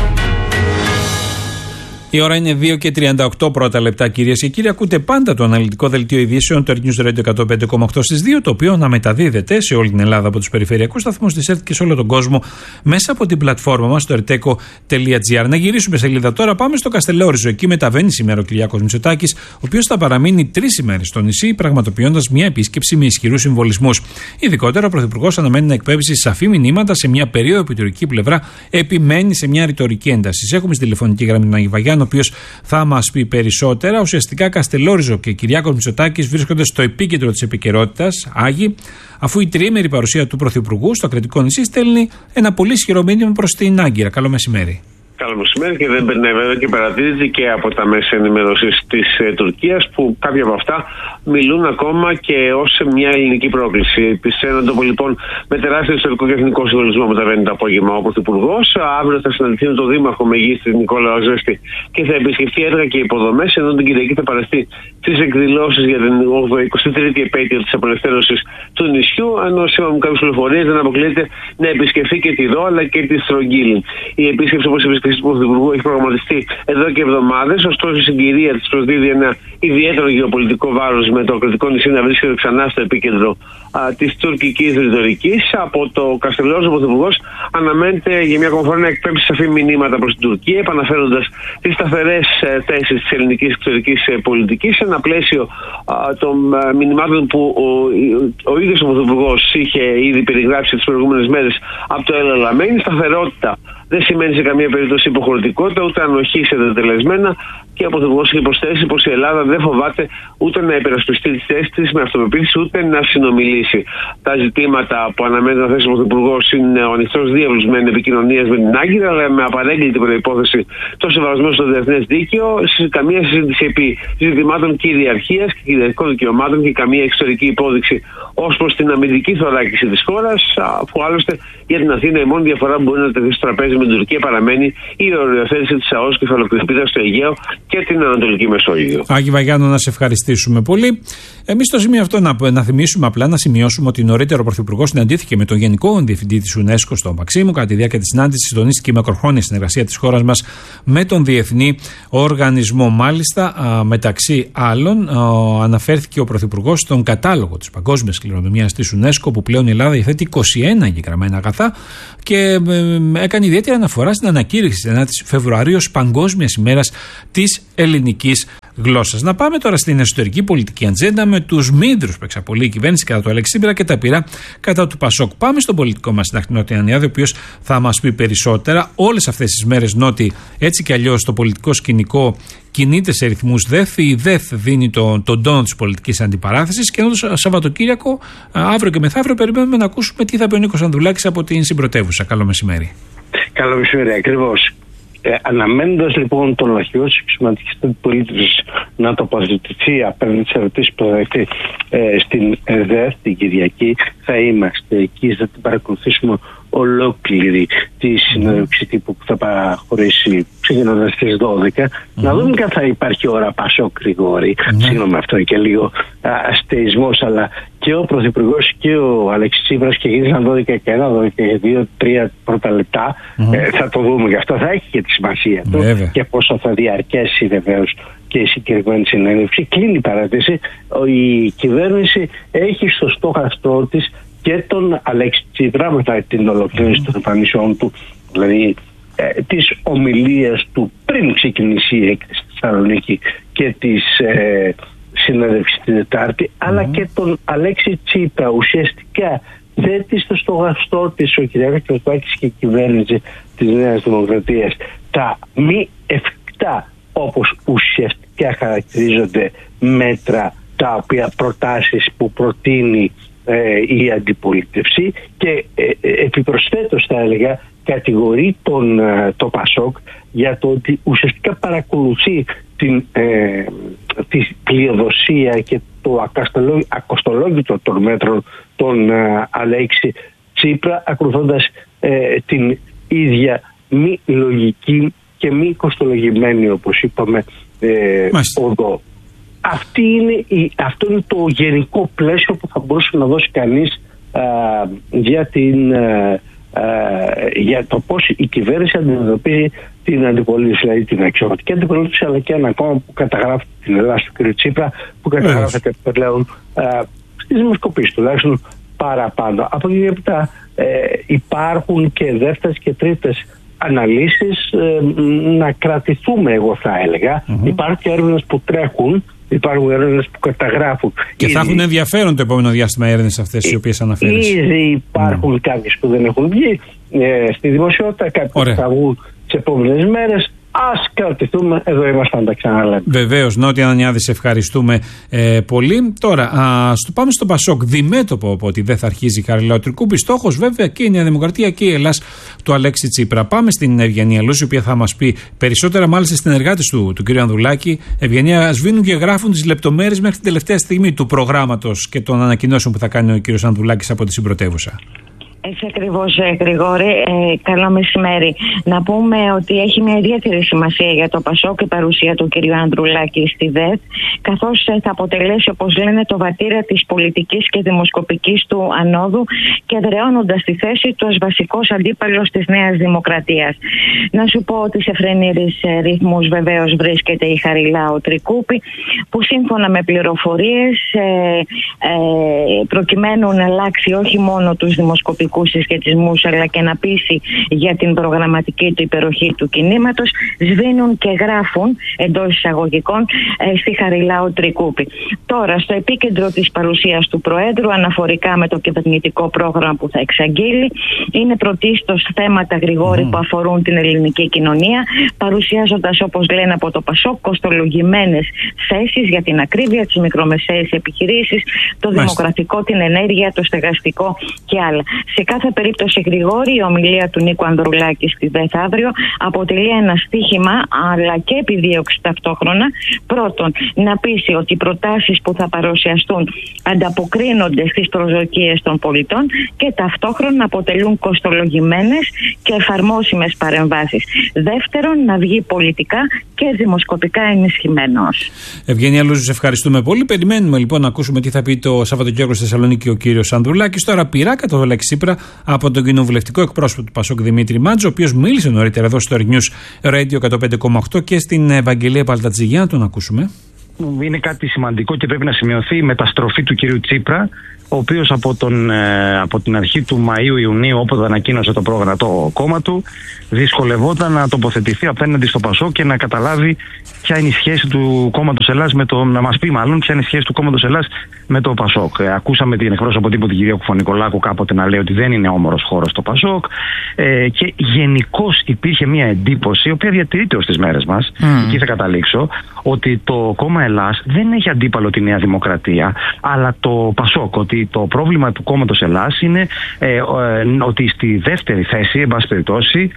C: Η ώρα είναι 2 και 38 πρώτα λεπτά, κυρίες και κύριοι. Ακούτε πάντα το αναλυτικό δελτίο ειδήσεων του Earth News Radio 105,8 στις 2, το οποίο αναμεταδίδεται σε όλη την Ελλάδα από τους περιφερειακούς σταθμούς της Earth και σε όλο τον κόσμο μέσα από την πλατφόρμα μας, το erteco.gr. Να γυρίσουμε σελίδα τώρα, πάμε στο Καστελόριζο. Εκεί μεταβαίνει σήμερα ο Κυριάκος Μητσοτάκης, ο οποίος θα παραμείνει 3 ημέρες στο νησί, πραγματοποιώντας μια επίσκεψη με ισχυρούς συμβολισμούς. Ειδικότερα, ο Πρωθυπουργός αναμένει να εκπέμψει σαφή μηνύματα σε μια περίοδο που η τουρκική πλευρά επιμένει σε μια ρητορική ένταση. Έχουμε στη τηλεφωνική γραμμή τον Άγη Βαγιάννη, ο οποίος θα μας πει περισσότερα. Ουσιαστικά, Καστελόριζο και Κυριάκος Μητσοτάκης βρίσκονται στο επίκεντρο της επικαιρότητας, Άγη, αφού η τριήμερη παρουσία του Πρωθυπουργού στο Κρητικό νησί στέλνει ένα πολύ ισχυρό μήνυμα προς την Άγκυρα. Καλό μεσημέρι.
D: Καλό μεσημέρι, και δεν περνάει βέβαια και παρατηρείται και από τα μέσα ενημέρωσης της Τουρκίας, που κάποια από αυτά μιλούν ακόμα και ως μια ελληνική πρόκληση. Επί σε έναν τόπο λοιπόν με τεράστιο ιστορικό και εθνικό συμβολισμό μεταβαίνει το απόγευμα ο Πρωθυπουργός. Αύριο θα συναντηθεί με τον Δήμαρχο Μεγίστη Νικόλαο Ζέστη και θα επισκεφτεί έργα και υποδομές, ενώ την Κυριακή θα παραστεί στις εκδηλώσεις για την 23η επέτειο της απελευθέρωσης του νησιού. Ενώ σύμφωνα με κάποιες πληροφορίες δεν αποκλείεται να επισκεφτεί και τη Δό αλλά και τη Στρογγύλη. Η επίσκεψη, όπως του Πρωθυπουργού, έχει προγραμματιστεί εδώ και εβδομάδες, ωστόσο η συγκυρία της προσδίδει ένα ιδιαίτερο γεωπολιτικό βάρος, με το Κρητικό νησί να βρίσκεται ξανά στο επίκεντρο της τουρκικής ρητορικής. Από το Καστελόριζο ο Πρωθυπουργός αναμένεται για μια ακόμα φορά να εκπέμψει σαφή μηνύματα προς την Τουρκία, επαναφέροντας τις σταθερές θέσεις της ελληνικής εξωτερικής πολιτικής σε ένα πλαίσιο των μηνυμάτων που ο ίδιος ο Πρωθυπουργός είχε ήδη περιγράψει τις προηγούμενες μέρες από το Ελ Αλαμένι, σταθερότητα δεν σημαίνει σε καμία περίπτωση υποχρεωτικότητα, ούτε ανοχή σε τετελεσμένα. Και ο Πρωθυπουργός έχει προσθέσει πως η Ελλάδα δεν φοβάται ούτε να υπερασπιστεί τη θέση της με αυτοπεποίθηση, ούτε να συνομιλήσει. Τα ζητήματα που αναμένει να θέσει ο Πρωθυπουργός είναι ο ανοιχτός διάβλος μεν επικοινωνίας με την Άγκυρα, αλλά με απαρέγκλητη προϋπόθεση το σεβασμό στο διεθνές δίκαιο, καμία συζήτηση επί ζητημάτων κυριαρχίας και κυριαρχικών δικαιωμάτων και καμία εξωτερική υπόδειξη ως προς την αμυντική θωράκιση της χώρας, αφού άλλωστε για την Αθήνα η μόνη διαφορά που μπορεί να τεθεί στο τραπέζι με την Τουρκία παραμένει η οριοθέτηση της ΑΟΣ κεφαλοκρηπίδας στο Αιγαίο και την Ανατολική Μεσόγειο.
C: Άγη Βαγιάννο, να σε ευχαριστήσουμε πολύ. Εμείς στο σημείο αυτό να θυμίσουμε απλά, να σημειώσουμε ότι νωρίτερα ο Πρωθυπουργός συναντήθηκε με τον Γενικό Διευθυντή της UNESCO στο Μαξίμου. Κατά τη διάρκεια της συνάντησης συντονίστηκε η μακροχρόνια συνεργασία της χώρας μας με τον Διεθνή Οργανισμό. Μάλιστα, μεταξύ άλλων, αναφέρθηκε ο Πρωθυπουργός στον κατάλογο της Παγκόσμιας Κληρονομιάς της UNESCO, που πλέον η Ελλάδα διαθέτει 21 εγγεγραμμένα αγαθά, και έκανε ιδιαίτερη αναφορά στην ανακήρυξη της 9 Φεβρουαρίου ως Παγκόσμιας ημέρας της ελληνικής γλώσσας. Να πάμε τώρα στην εσωτερική πολιτική ατζέντα με τους μήντρους που εξαπολύει η κυβέρνηση κατά του Αλέξη Τσίπρα και τα πειρά κατά του Πασόκ. Πάμε στον πολιτικό μας συντάκτη Νότι Ανιάδη, ο οποίος θα μας πει περισσότερα. Όλες αυτές τις μέρες, Νότι, έτσι κι αλλιώς το πολιτικό σκηνικό κινείται σε ρυθμούς ΔΕΘ. Η ΔΕΘ δίνει τον τόνο της πολιτικής αντιπαράθεσης, και ενώ το Σαββατοκύριακο, αύριο και μεθαύριο, περιμένουμε να ακούσουμε τι θα πει ο Νίκος Ανδρουλάκης από την Συμπρωτεύουσα. Καλό μεσημέρι.
E: Καλό μεσημέρι, ακριβώς. Αναμένοντας λοιπόν τον αρχηγό της εξωματικής αντιπολίτευσης να τοποθετηθεί απέναντι στις ερωτήσεις που θα δεχτεί στην ΔΕΘ την Κυριακή, θα είμαστε εκεί, θα την παρακολουθήσουμε ολόκληρη τη συνέντευξη τύπου που θα παραχωρήσει ξεκινώντας στις 12. Να δούμε αν θα υπάρχει ώρα Πασόκ Γρηγόρη. Συγγνώμη, αυτό είναι και λίγο αστεϊσμός, αλλά και ο Πρωθυπουργός και ο Αλέξης Τσίπρας και γίνησαν 12 και 1, 12 και 2, 3 πρώτα λεπτά. Θα το δούμε, γι' αυτό θα έχει και τη σημασία του και πόσο θα διαρκέσει βεβαίως και η συγκεκριμένη συνέντευξη. Κλείνει η παράτηση. Η κυβέρνηση έχει στο στόχαστρό της και τον Αλέξη Τσίπρα μετά την ολοκλήρωση των εμφανίσεων του, δηλαδή της ομιλίας του πριν ξεκινήσει η έκθεση στη Θεσσαλονίκη και της συνέντευξης την Τετάρτη, αλλά και τον Αλέξη Τσίπρα. Ουσιαστικά θέτει στο στόχαστρό της ο κ. Μητσοτάκης και η κυβέρνηση της Νέας Δημοκρατίας τα μη εφικτά, όπως ουσιαστικά χαρακτηρίζονται, μέτρα, τα οποία προτάσεις που προτείνει η αντιπολίτευση, και επιπροσθέτως θα έλεγα κατηγορεί το Πασόκ για το ότι ουσιαστικά παρακολουθεί τη πλειοδοσία και το ακοστολόγητο των μέτρων των Αλέξη Τσίπρα, ακολουθώντας την ίδια μη λογική και μη κοστολογημένη, όπως είπαμε, οδό. Αυτό είναι το γενικό πλαίσιο που θα μπορούσε να δώσει κανείς για το πώς η κυβέρνηση αντιμετωπίζει την αντιπολίτευση, δηλαδή την αξιωματική αντιπολίτευση, αλλά και ένα κόμμα που καταγράφει την Ελλάδα του κ. Τσίπρα, που καταγράφεται πλέον στις δημοσκοπήσεις τουλάχιστον παραπάνω. Από εκεί και μετά υπάρχουν και δεύτερες και τρίτες αναλύσεις, να κρατηθούμε, εγώ θα έλεγα. Υπάρχουν και έρευνες που τρέχουν, υπάρχουν έρευνες που καταγράφουν.
C: Και θα έχουν ενδιαφέρον το επόμενο διάστημα οι έρευνες αυτές οι οποίες αναφέρεις.
E: Ήδη υπάρχουν κάποιες που δεν έχουν βγει στη δημοσιότητα, κάποιες που θα βγουν τις επόμενες μέρες. Ας κρατηθούμε, εδώ είμαστε να τα ξαναλέμε.
C: Βεβαίως, Νότι Ανανιάδη, σε ευχαριστούμε πολύ. Τώρα, πάμε στο Πασόκ. Διμέτωπο από ότι δεν θα αρχίζει η Χαριλάου Τρικούπη. Στόχος βέβαια και η Νέα Δημοκρατία και η Ελλάς του Αλέξη Τσίπρα. Πάμε στην Ευγενία Λούση, η οποία θα μας πει περισσότερα, μάλιστα συνεργάτες του κ. Ανδρουλάκη. Ευγενία, σβήνουν και γράφουν τις λεπτομέρειες μέχρι την τελευταία στιγμή του προγράμματος και των ανακοινώσεων που θα κάνει ο κ. Ανδρουλάκης από τη Συμπρωτεύουσα.
F: Έτσι ακριβώς, Γρηγόρη. Καλό μεσημέρι. Να πούμε ότι έχει μια ιδιαίτερη σημασία για το Πασόκ η παρουσία του κ. Ανδρουλάκη στη ΔΕΘ, καθώς θα αποτελέσει, όπως λένε, το βατήρα της πολιτικής και δημοσκοπικής του ανόδου και εδραιώνοντας τη θέση του ως βασικός αντίπαλος της Νέας Δημοκρατίας. Να σου πω ότι σε φρενήρης ρυθμούς βεβαίως βρίσκεται η Χαριλάου Τρικούπη, που σύμφωνα με πληροφορίες, προκειμένου να αλλάξει όχι μόνο τους δημοσκοπικούς ιδεολογικούς συσχετισμούς αλλά και να πείσει για την προγραμματική του υπεροχή του κινήματος, σβήνουν και γράφουν εντός εισαγωγικών στη Χαριλάου Τρικούπη. Τώρα, στο επίκεντρο της παρουσίας του Προέδρου, αναφορικά με το κυβερνητικό πρόγραμμα που θα εξαγγείλει, είναι πρωτίστως θέματα, Γρηγόρη, που αφορούν την ελληνική κοινωνία, παρουσιάζοντας, όπως λένε από το ΠΑΣΟΚ, κοστολογημένες θέσεις για την ακρίβεια, τις μικρομεσαίες επιχειρήσεις, το δημογραφικό, την ενέργεια, το στεγαστικό και άλλα. Σε κάθε περίπτωση, Γρηγόρη, η ομιλία του Νίκου Ανδρουλάκη στη ΔΕΘ αύριο αποτελεί ένα στίχημα, αλλά και επιδίωξη ταυτόχρονα. Πρώτον, να πείσει ότι οι προτάσεις που θα παρουσιαστούν ανταποκρίνονται στις προσδοκίες των πολιτών και ταυτόχρονα αποτελούν κοστολογημένες και εφαρμόσιμες παρεμβάσεις. Δεύτερον, να βγει πολιτικά και δημοσκοπικά ενισχυμένος.
C: Ευγένεια Λούζου, σε ευχαριστούμε πολύ. Περιμένουμε λοιπόν να ακούσουμε τι θα πει το Σαββατοκύριακο στη Θεσσαλονίκη ο κύριος Ανδρουλάκης. Τώρα πειρά το Λέξη Τσίπρα από τον κοινοβουλευτικό εκπρόσωπο του ΠΑΣΟΚ Δημήτρη Μάντζο, ο οποίος μίλησε νωρίτερα εδώ στο News Radio 105,8 και στην Ευαγγελία Παλτατζηγιά. Να τον ακούσουμε.
G: Είναι κάτι σημαντικό και πρέπει να σημειωθεί η μεταστροφή του κυρίου Τσίπρα, ο οποίος από την αρχή του Μαΐου-Ιουνίου, όποτε ανακοίνωσε το πρόγραμμα το κόμμα του, δυσκολευόταν να τοποθετηθεί απέναντι στο ΠΑΣΟΚ και να καταλάβει ποια είναι η σχέση του κόμματος Ελλάς να μας πει μάλλον ποια είναι η σχέση του κόμματος Ελλάς με το ΠΑΣΟΚ. Ακούσαμε την εκπρόσωπο τύπου την κυρία Κουφωνικολάκου κάποτε να λέει ότι δεν είναι όμορος χώρος το ΠΑΣΟΚ, και γενικώς υπήρχε μια εντύπωση, η οποία διατηρείται ως τις μέρες μας, εκεί θα καταλήξω, ότι το κόμμα Ελλάς δεν έχει αντίπαλο τη Νέα Δημοκρατία, αλλά το ΠΑΣΟΚ, ότι το πρόβλημα του κόμματος Ελλάς είναι ότι στη δεύτερη θέση, εν πάση περιπτώσει,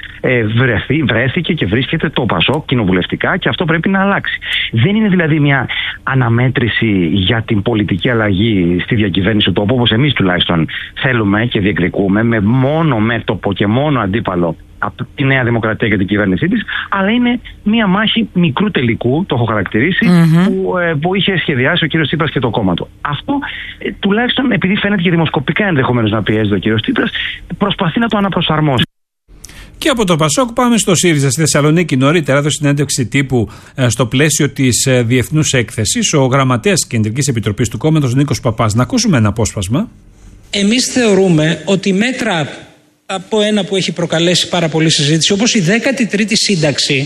G: βρέθηκε και βρίσκεται το ΠΑΣΟΚ κοινοβουλευτικά, και αυτό πρέπει να αλλάξει. Δεν είναι δηλαδή μια αναμέτρηση για την πολιτική αλλαγή στη διακυβέρνηση του τόπου, όπως εμείς τουλάχιστον θέλουμε και διεκδικούμε, με μόνο μέτωπο και μόνο αντίπαλο από τη Νέα Δημοκρατία και την κυβέρνησή της, αλλά είναι μια μάχη μικρού τελικού, το έχω χαρακτηρίσει, που είχε σχεδιάσει ο κύριος Τσίπρας και το κόμμα του. Αυτό τουλάχιστον, επειδή φαίνεται και δημοσκοπικά ενδεχομένως να πιέζεται ο κύριος Τσίπρας, προσπαθεί να το αναπροσαρμόσει.
C: Και από το ΠΑΣΟΚ πάμε στο ΣΥΡΙΖΑ στη Θεσσαλονίκη. Νωρίτερα έδωσε συνέντευξη τύπου στο πλαίσιο της διεθνούς έκθεσης ο γραμματέας της Κεντρικής Επιτροπής του κόμματος Νίκος Παπάς. Να ακούσουμε ένα απόσπασμα.
H: Εμείς θεωρούμε ότι μέτρα από ένα που έχει προκαλέσει πάρα πολλή συζήτηση, όπως η 13η σύνταξη,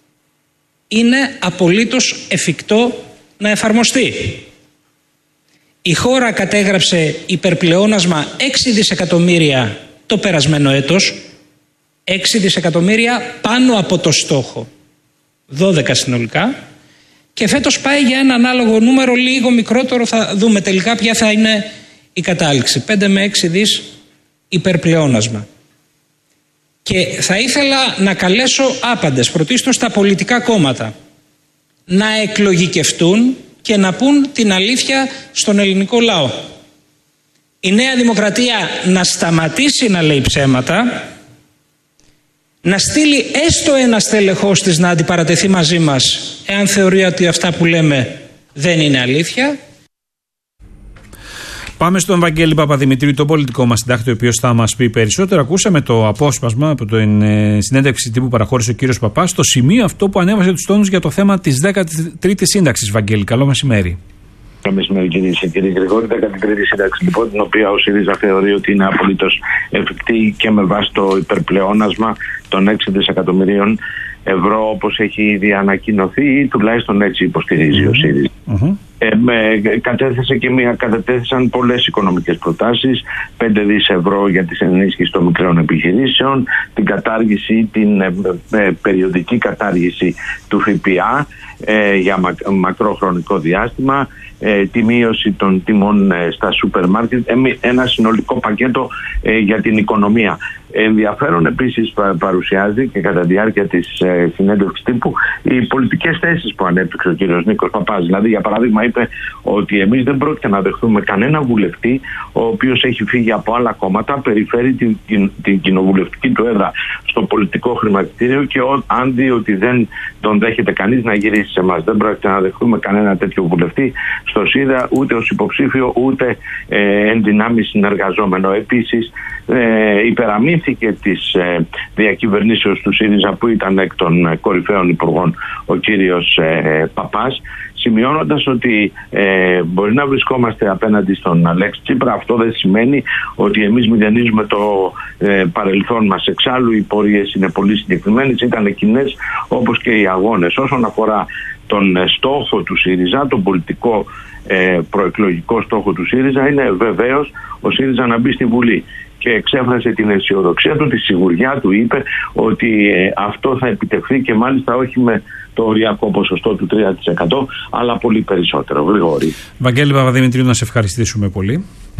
H: είναι απολύτως εφικτό να εφαρμοστεί. Η χώρα κατέγραψε υπερπλεόνασμα 6 δισεκατομμύρια το περασμένο έτος, 6 δισεκατομμύρια πάνω από το στόχο, 12 συνολικά, και φέτος πάει για ένα ανάλογο νούμερο λίγο μικρότερο, θα δούμε τελικά ποια θα είναι η κατάληξη, 5 με 6 δις υπερπλεόνασμα. Και θα ήθελα να καλέσω άπαντες, πρωτίστως τα πολιτικά κόμματα, να εκλογικευτούν και να πούν την αλήθεια στον ελληνικό λαό. Η Νέα Δημοκρατία να σταματήσει να λέει ψέματα, να στείλει έστω ένα στελεχός της να αντιπαρατεθεί μαζί μας, εάν θεωρεί ότι αυτά που λέμε δεν είναι αλήθεια.
C: Πάμε στον Βαγγέλη Παπαδημητρίου, τον πολιτικό μας συντάκτη, ο οποίος θα μας πει περισσότερο. Ακούσαμε το απόσπασμα από την συνέντευξη τύπου που παραχώρησε ο κύριος Παπάς, στο σημείο αυτό που ανέβασε τους τόνους για το θέμα της 13ης σύνταξης. Βαγγέλη, καλό μεσημέρι.
B: Καλό μεσημέρι, κύριε Γρηγόρη. 13η σύνταξη, λοιπόν, την οποία ο ΣΥΡΙΖΑ θεωρεί ότι είναι απολύτως εφικτή και με βάση το υπερπλεόνασμα των 6 δισεκατομμυρίων ευρώ, όπως έχει ήδη ανακοινωθεί, ή τουλάχιστον έτσι υποστηρίζει ο ΣΥΡΙΖΑ. Κατετέθησαν πολλές οικονομικές προτάσεις, 5 δις ευρώ για τις ενίσχυσεις των μικρών επιχειρήσεων, την κατάργηση, την περιοδική κατάργηση του ΦΠΑ για μακρό χρονικό διάστημα, τη μείωση των τιμών στα σούπερ μάρκετ, ένα συνολικό πακέτο για την οικονομία. Ενδιαφέρον επίσης παρουσιάζει και κατά τη διάρκεια της συνέντευξης τύπου οι πολιτικές θέσεις που ανέπτυξε ο κύριος Νίκος Παπάς. Δηλαδή, για παράδειγμα, είπε ότι εμείς δεν πρόκειται να δεχθούμε κανένα βουλευτή ο οποίος έχει φύγει από άλλα κόμματα, περιφέρει την κοινοβουλευτική του έδρα στο πολιτικό χρηματιστήριο, και αν δει ότι δεν τον δέχεται κανείς, να γυρίσει σε εμάς. Δεν πρόκειται να δεχθούμε κανένα τέτοιο βουλευτή στο ΣΥΡΙΖΑ, ούτε ως υποψήφιο, ούτε εν δυνάμει συνεργαζόμενο. Επίσης, υπεραμείνθηκε της διακυβερνήσεως του ΣΥΡΙΖΑ, που ήταν εκ των κορυφαίων υπουργών ο κύριος Παπάς,
I: σημειώνοντας ότι μπορεί να βρισκόμαστε απέναντι στον Αλέξη Τσίπρα, αυτό δεν σημαίνει ότι εμείς μηδενίζουμε το παρελθόν μας. Εξάλλου οι πορείες είναι πολύ συγκεκριμένες, ήταν κοινές όπως και οι αγώνες. Όσον αφορά τον στόχο του ΣΥΡΙΖΑ, τον πολιτικό προεκλογικό στόχο του ΣΥΡΙΖΑ, είναι βεβαίως ο ΣΥΡΙΖΑ να μπει στη Βουλή. Και εξέφρασε την αισιοδοξία του, τη σιγουριά του, είπε ότι αυτό θα επιτευχθεί και μάλιστα όχι με το οριακό ποσοστό του 3%, αλλά πολύ περισσότερο. Γρηγόρη.
C: Βαγγέλη Παπαδημητρίου, να σε ευχαριστήσουμε πολύ.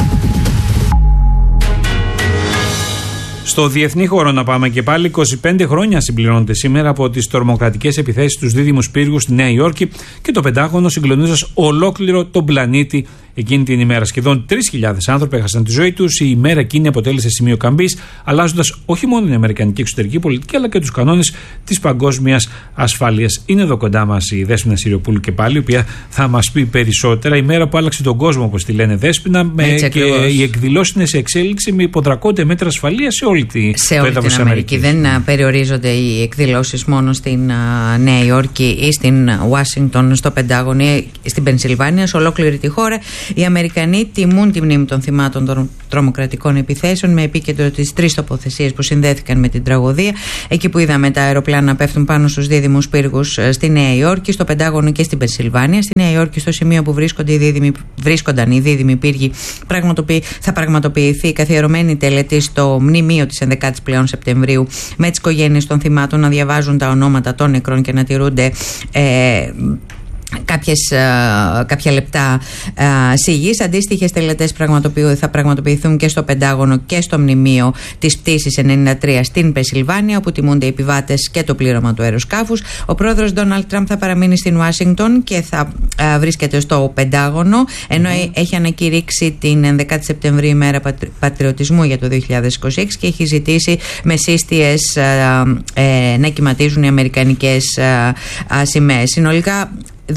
C: Στο διεθνή χώρο να πάμε και πάλι. 25 χρόνια συμπληρώνονται σήμερα από τις τρομοκρατικές επιθέσεις στους δίδυμους πύργους στη Νέα Υόρκη και το Πεντάγωνο συγκλονίζοντας ολόκληρο τον πλανήτη εκείνη την ημέρα. Σχεδόν 3.000 άνθρωποι έχασαν τη ζωή τους. Η ημέρα εκείνη αποτέλεσε σημείο καμπής, αλλάζοντας όχι μόνο την αμερικανική εξωτερική πολιτική, αλλά και τους κανόνες της παγκόσμιας ασφάλειας. Είναι εδώ κοντά μας η Δέσποινα Συριοπούλου και πάλι, η οποία θα μας πει περισσότερα. Η μέρα που άλλαξε τον κόσμο, όπως τη λένε, Δέσποινα, και οι εκδηλώσεις είναι σε εξέλιξη με υποδρακόνται μέτρα ασφαλείας σε όλη την Αμερική.
W: Δεν περιορίζονται οι εκδηλώσεις μόνο στην Νέα Υόρκη ή στην Ουάσιγκτον, στο Πεντάγωνο ή στην Πενσιλβάνια, σε ολόκληρη τη χώρα. Οι Αμερικανοί τιμούν τη μνήμη των θυμάτων των τρομοκρατικών επιθέσεων με επίκεντρο τις 3 τοποθεσίες που συνδέθηκαν με την τραγωδία. Εκεί που είδαμε τα αεροπλάνα να πέφτουν πάνω στους δίδυμους πύργους στη Νέα Υόρκη, στο Πεντάγωνο και στην Πενσιλβάνια. Στη Νέα Υόρκη, στο σημείο που βρίσκονταν οι δίδυμοι πύργοι, θα πραγματοποιηθεί η καθιερωμένη τελετή στο μνημείο της 11ης πλέον Σεπτεμβρίου, με τις οικογένειες των θυμάτων να διαβάζουν τα ονόματα των νεκρών και να τηρούνται κάποια λεπτά σιγής. Αντίστοιχες τελετές θα πραγματοποιηθούν και στο Πεντάγωνο και στο μνημείο της πτήσης 93 στην Πενσιλβάνια, όπου τιμούνται οι επιβάτες και το πλήρωμα του αεροσκάφους. Ο πρόεδρος Ντόναλντ Τραμπ θα παραμείνει στην Ουάσιγκτον και θα βρίσκεται στο Πεντάγωνο, ενώ έχει ανακηρύξει την 11η Σεπτεμβρίου ημέρα πατριωτισμού για το 2026 και έχει ζητήσει με σύστιες να κυματίζουν οι αμερικανικές σημαίες. Συνολικά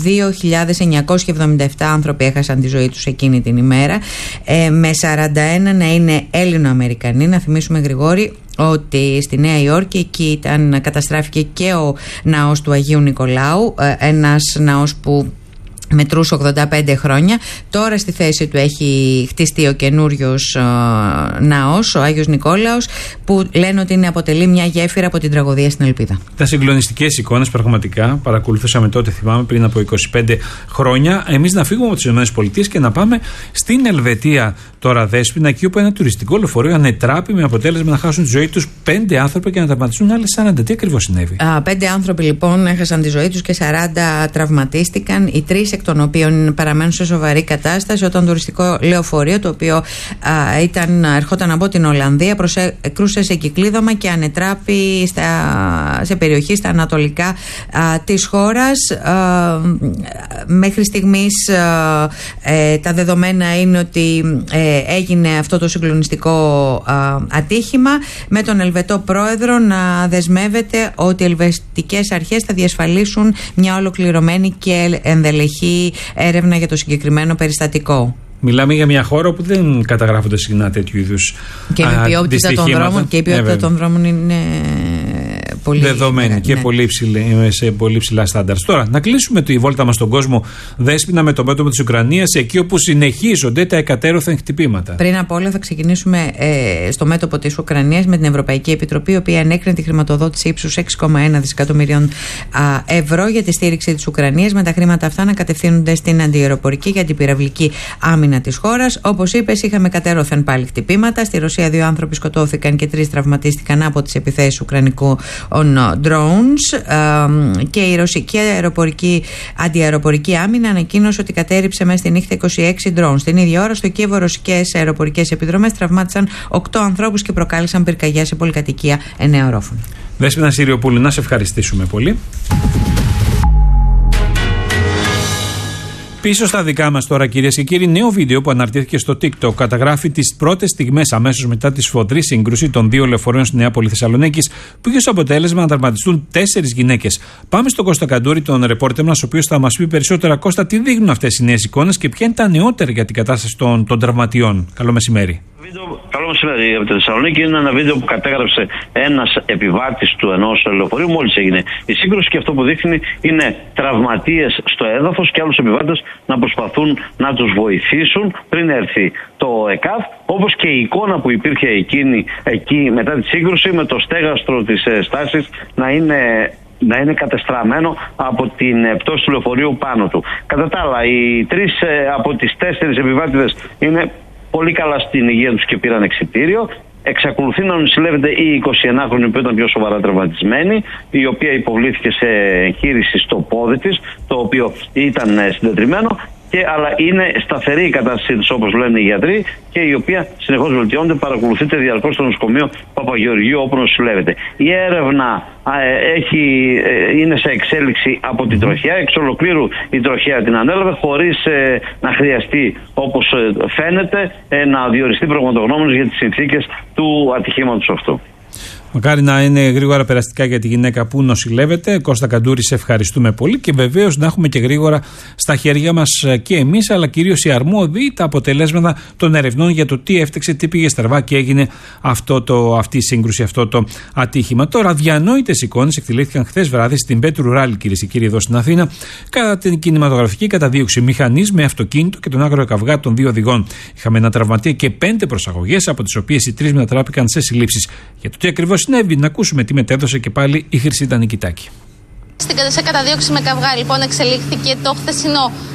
W: 2.977 άνθρωποι έχασαν τη ζωή τους εκείνη την ημέρα, με 41 να είναι Έλληνο-Αμερικανοί. Να θυμίσουμε, Γρηγόρη, ότι στη Νέα Υόρκη εκεί καταστράφηκε και ο ναός του Αγίου Νικολάου, ένας ναός που μετρούσε 85 χρόνια. Τώρα στη θέση του έχει χτιστεί ο καινούριος ναός, ο Άγιος Νικόλαος, που λένε ότι αποτελεί μια γέφυρα από την τραγωδία στην Ελπίδα.
C: Τα συγκλονιστικές εικόνες, πραγματικά. Παρακολουθούσαμε τότε, θυμάμαι, πριν από 25 χρόνια. Εμείς να φύγουμε από τις ΗΠΑ και να πάμε στην Ελβετία τώρα, Δέσποινα, εκεί όπου ένα τουριστικό λεωφορείο ανετράπη με αποτέλεσμα να χάσουν τη ζωή τους 5 άνθρωποι και να τραυματιστούν άλλες 40. Τι ακριβώς συνέβη?
W: 5 άνθρωποι λοιπόν έχασαν τη ζωή τους και 40 τραυματίστηκαν. Οι 3 εκ των οποίων παραμένουν σε σοβαρή κατάσταση, όταν το τουριστικό λεωφορείο, το οποίο ερχόταν από την Ολλανδία, κρούσε σε κυκλίδωμα και ανετράπη σε περιοχή στα ανατολικά της χώρας. Μέχρι στιγμής τα δεδομένα είναι ότι έγινε αυτό το συγκλονιστικό ατύχημα, με τον Ελβετό πρόεδρο να δεσμεύεται ότι οι ελβετικές αρχές θα διασφαλίσουν μια ολοκληρωμένη και ενδελεχή έρευνα για το συγκεκριμένο περιστατικό.
C: Μιλάμε για μια χώρα που δεν καταγράφονται συχνά τέτοιου είδους
W: δυστυχήματα. Και η ποιότητα των δρόμων είναι πολύ
C: δεδομένη και σε πολύ ψηλά στάνταρ. Τώρα, να κλείσουμε τη βόλτα μας στον κόσμο, Δέσποινα, με το μέτωπο της Ουκρανίας, εκεί όπου συνεχίζονται τα εκατέρωθεν χτυπήματα.
W: Πριν από όλα, θα ξεκινήσουμε στο μέτωπο της Ουκρανίας με την Ευρωπαϊκή Επιτροπή, η οποία ανέκρινε τη χρηματοδότηση ύψους 6,1 δισεκατομμυρίων ευρώ για τη στήριξη της Ουκρανίας, με τα χρήματα αυτά να κατευθύνονται στην αντιαεροπορική και αντιπυραυλική άμυνα της χώρας. Όπως είπες, είχαμε κατέρωθεν πάλι χτυπήματα. Στη Ρωσία 2 άνθρωποι σκοτώθηκαν και 3 τραυματίστηκαν από τις επιθέσεις ουκρανικού drones, και η ρωσική αντιαεροπορική άμυνα ανακοίνωσε ότι κατέρριψε μέσα στη νύχτα 26 drones. Την ίδια ώρα στο Κίεβο ρωσικές αεροπορικές επιδρομές τραυμάτισαν 8 ανθρώπους και προκάλεσαν πυρκαγιά σε πολυκατοικία 9 ορόφων.
C: Δέσποινα Συριοπούλου, να σε ευχαριστήσουμε πολύ. Πίσω στα δικά μας τώρα, κυρίες και κύριοι, νέο βίντεο που αναρτήθηκε στο TikTok καταγράφει τις πρώτες στιγμές αμέσως μετά τη σφοδρή σύγκρουση των 2 λεωφορείων στη Νέα Πόλη Θεσσαλονίκης, που είχε ως αποτέλεσμα να τραυματιστούν 4 γυναίκες. Πάμε στον Κώστα Καντούρη, τον ρεπόρτερ μας, ο οποίος θα μας πει περισσότερα. Κώστα, τι δείχνουν αυτές οι νέες εικόνες και ποια είναι τα νεότερα για την κατάσταση των τραυματιών? Καλό μεσημέρι.
J: Καλό μεσημέρι από τη Θεσσαλονίκη. Είναι ένα βίντεο που κατέγραψε ένας επιβάτης του ενός λεωφορείου μόλις έγινε η σύγκρουση, και αυτό που δείχνει είναι τραυματίες στο έδαφος και άλλους επιβάτες να προσπαθούν να τους βοηθήσουν πριν έρθει το ΕΚΑΒ, όπως και η εικόνα που υπήρχε εκεί μετά τη σύγκρουση, με το στέγαστρο της στάσης να είναι κατεστραμμένο από την πτώση του λεωφορείου πάνω του. Κατά τα άλλα, οι 3 από τις 4 επιβάτηδες είναι πολύ καλά στην υγεία τους και πήραν εξιτήριο. Εξακολουθεί να νοσηλεύεται η 21χρονη που ήταν πιο σοβαρά τραυματισμένη, η οποία υποβλήθηκε σε εγχείρηση στο πόδι της, το οποίο ήταν συντετριμμένο. Αλλά είναι σταθερή η κατάστασή της, όπως λένε οι γιατροί, και η οποία συνεχώς βελτιώνεται, παρακολουθείται διαρκώς στο νοσοκομείο Παπαγεωργίου, όπου νοσηλεύεται. Η έρευνα είναι σε εξέλιξη από την τροχέα. Εξ ολοκλήρου η τροχέα την ανέλαβε, χωρίς να χρειαστεί, όπως φαίνεται, να διοριστεί πραγματογνώμονας για τις συνθήκες του ατυχήματος αυτού.
C: Μακάρι να είναι γρήγορα περαστικά για τη γυναίκα που νοσηλεύεται. Κώστα Καντούρη, σε ευχαριστούμε πολύ, και βεβαίως να έχουμε και γρήγορα στα χέρια μας και εμείς, αλλά κυρίως οι αρμόδιοι, τα αποτελέσματα των ερευνών για το τι έφταξε, τι πήγε στραβά και έγινε αυτή η σύγκρουση, αυτό το ατύχημα. Τώρα, αδιανόητες εικόνες εκτελήθηκαν χθες βράδυ στην Πέτρου Ράλι, κυρίες και κύριοι, εδώ στην Αθήνα, κατά την κινηματογραφική καταδίωξη μηχανής με αυτοκίνητο και τον άγριο καυγά των 2 οδηγών. Είχαμε ένα τραυματία και 5 προσαγωγές, από τις οποίες οι 3 μετατράπηκαν σε συλλήψεις. Για το τι ακριβώς συνέβη, να ακούσουμε τι μετέδωσε και πάλι η Χρυσίτα Νικητάκη.
S: Σε καταδίωξη με καυγά, λοιπόν, εξελίχθηκε το χθεσινό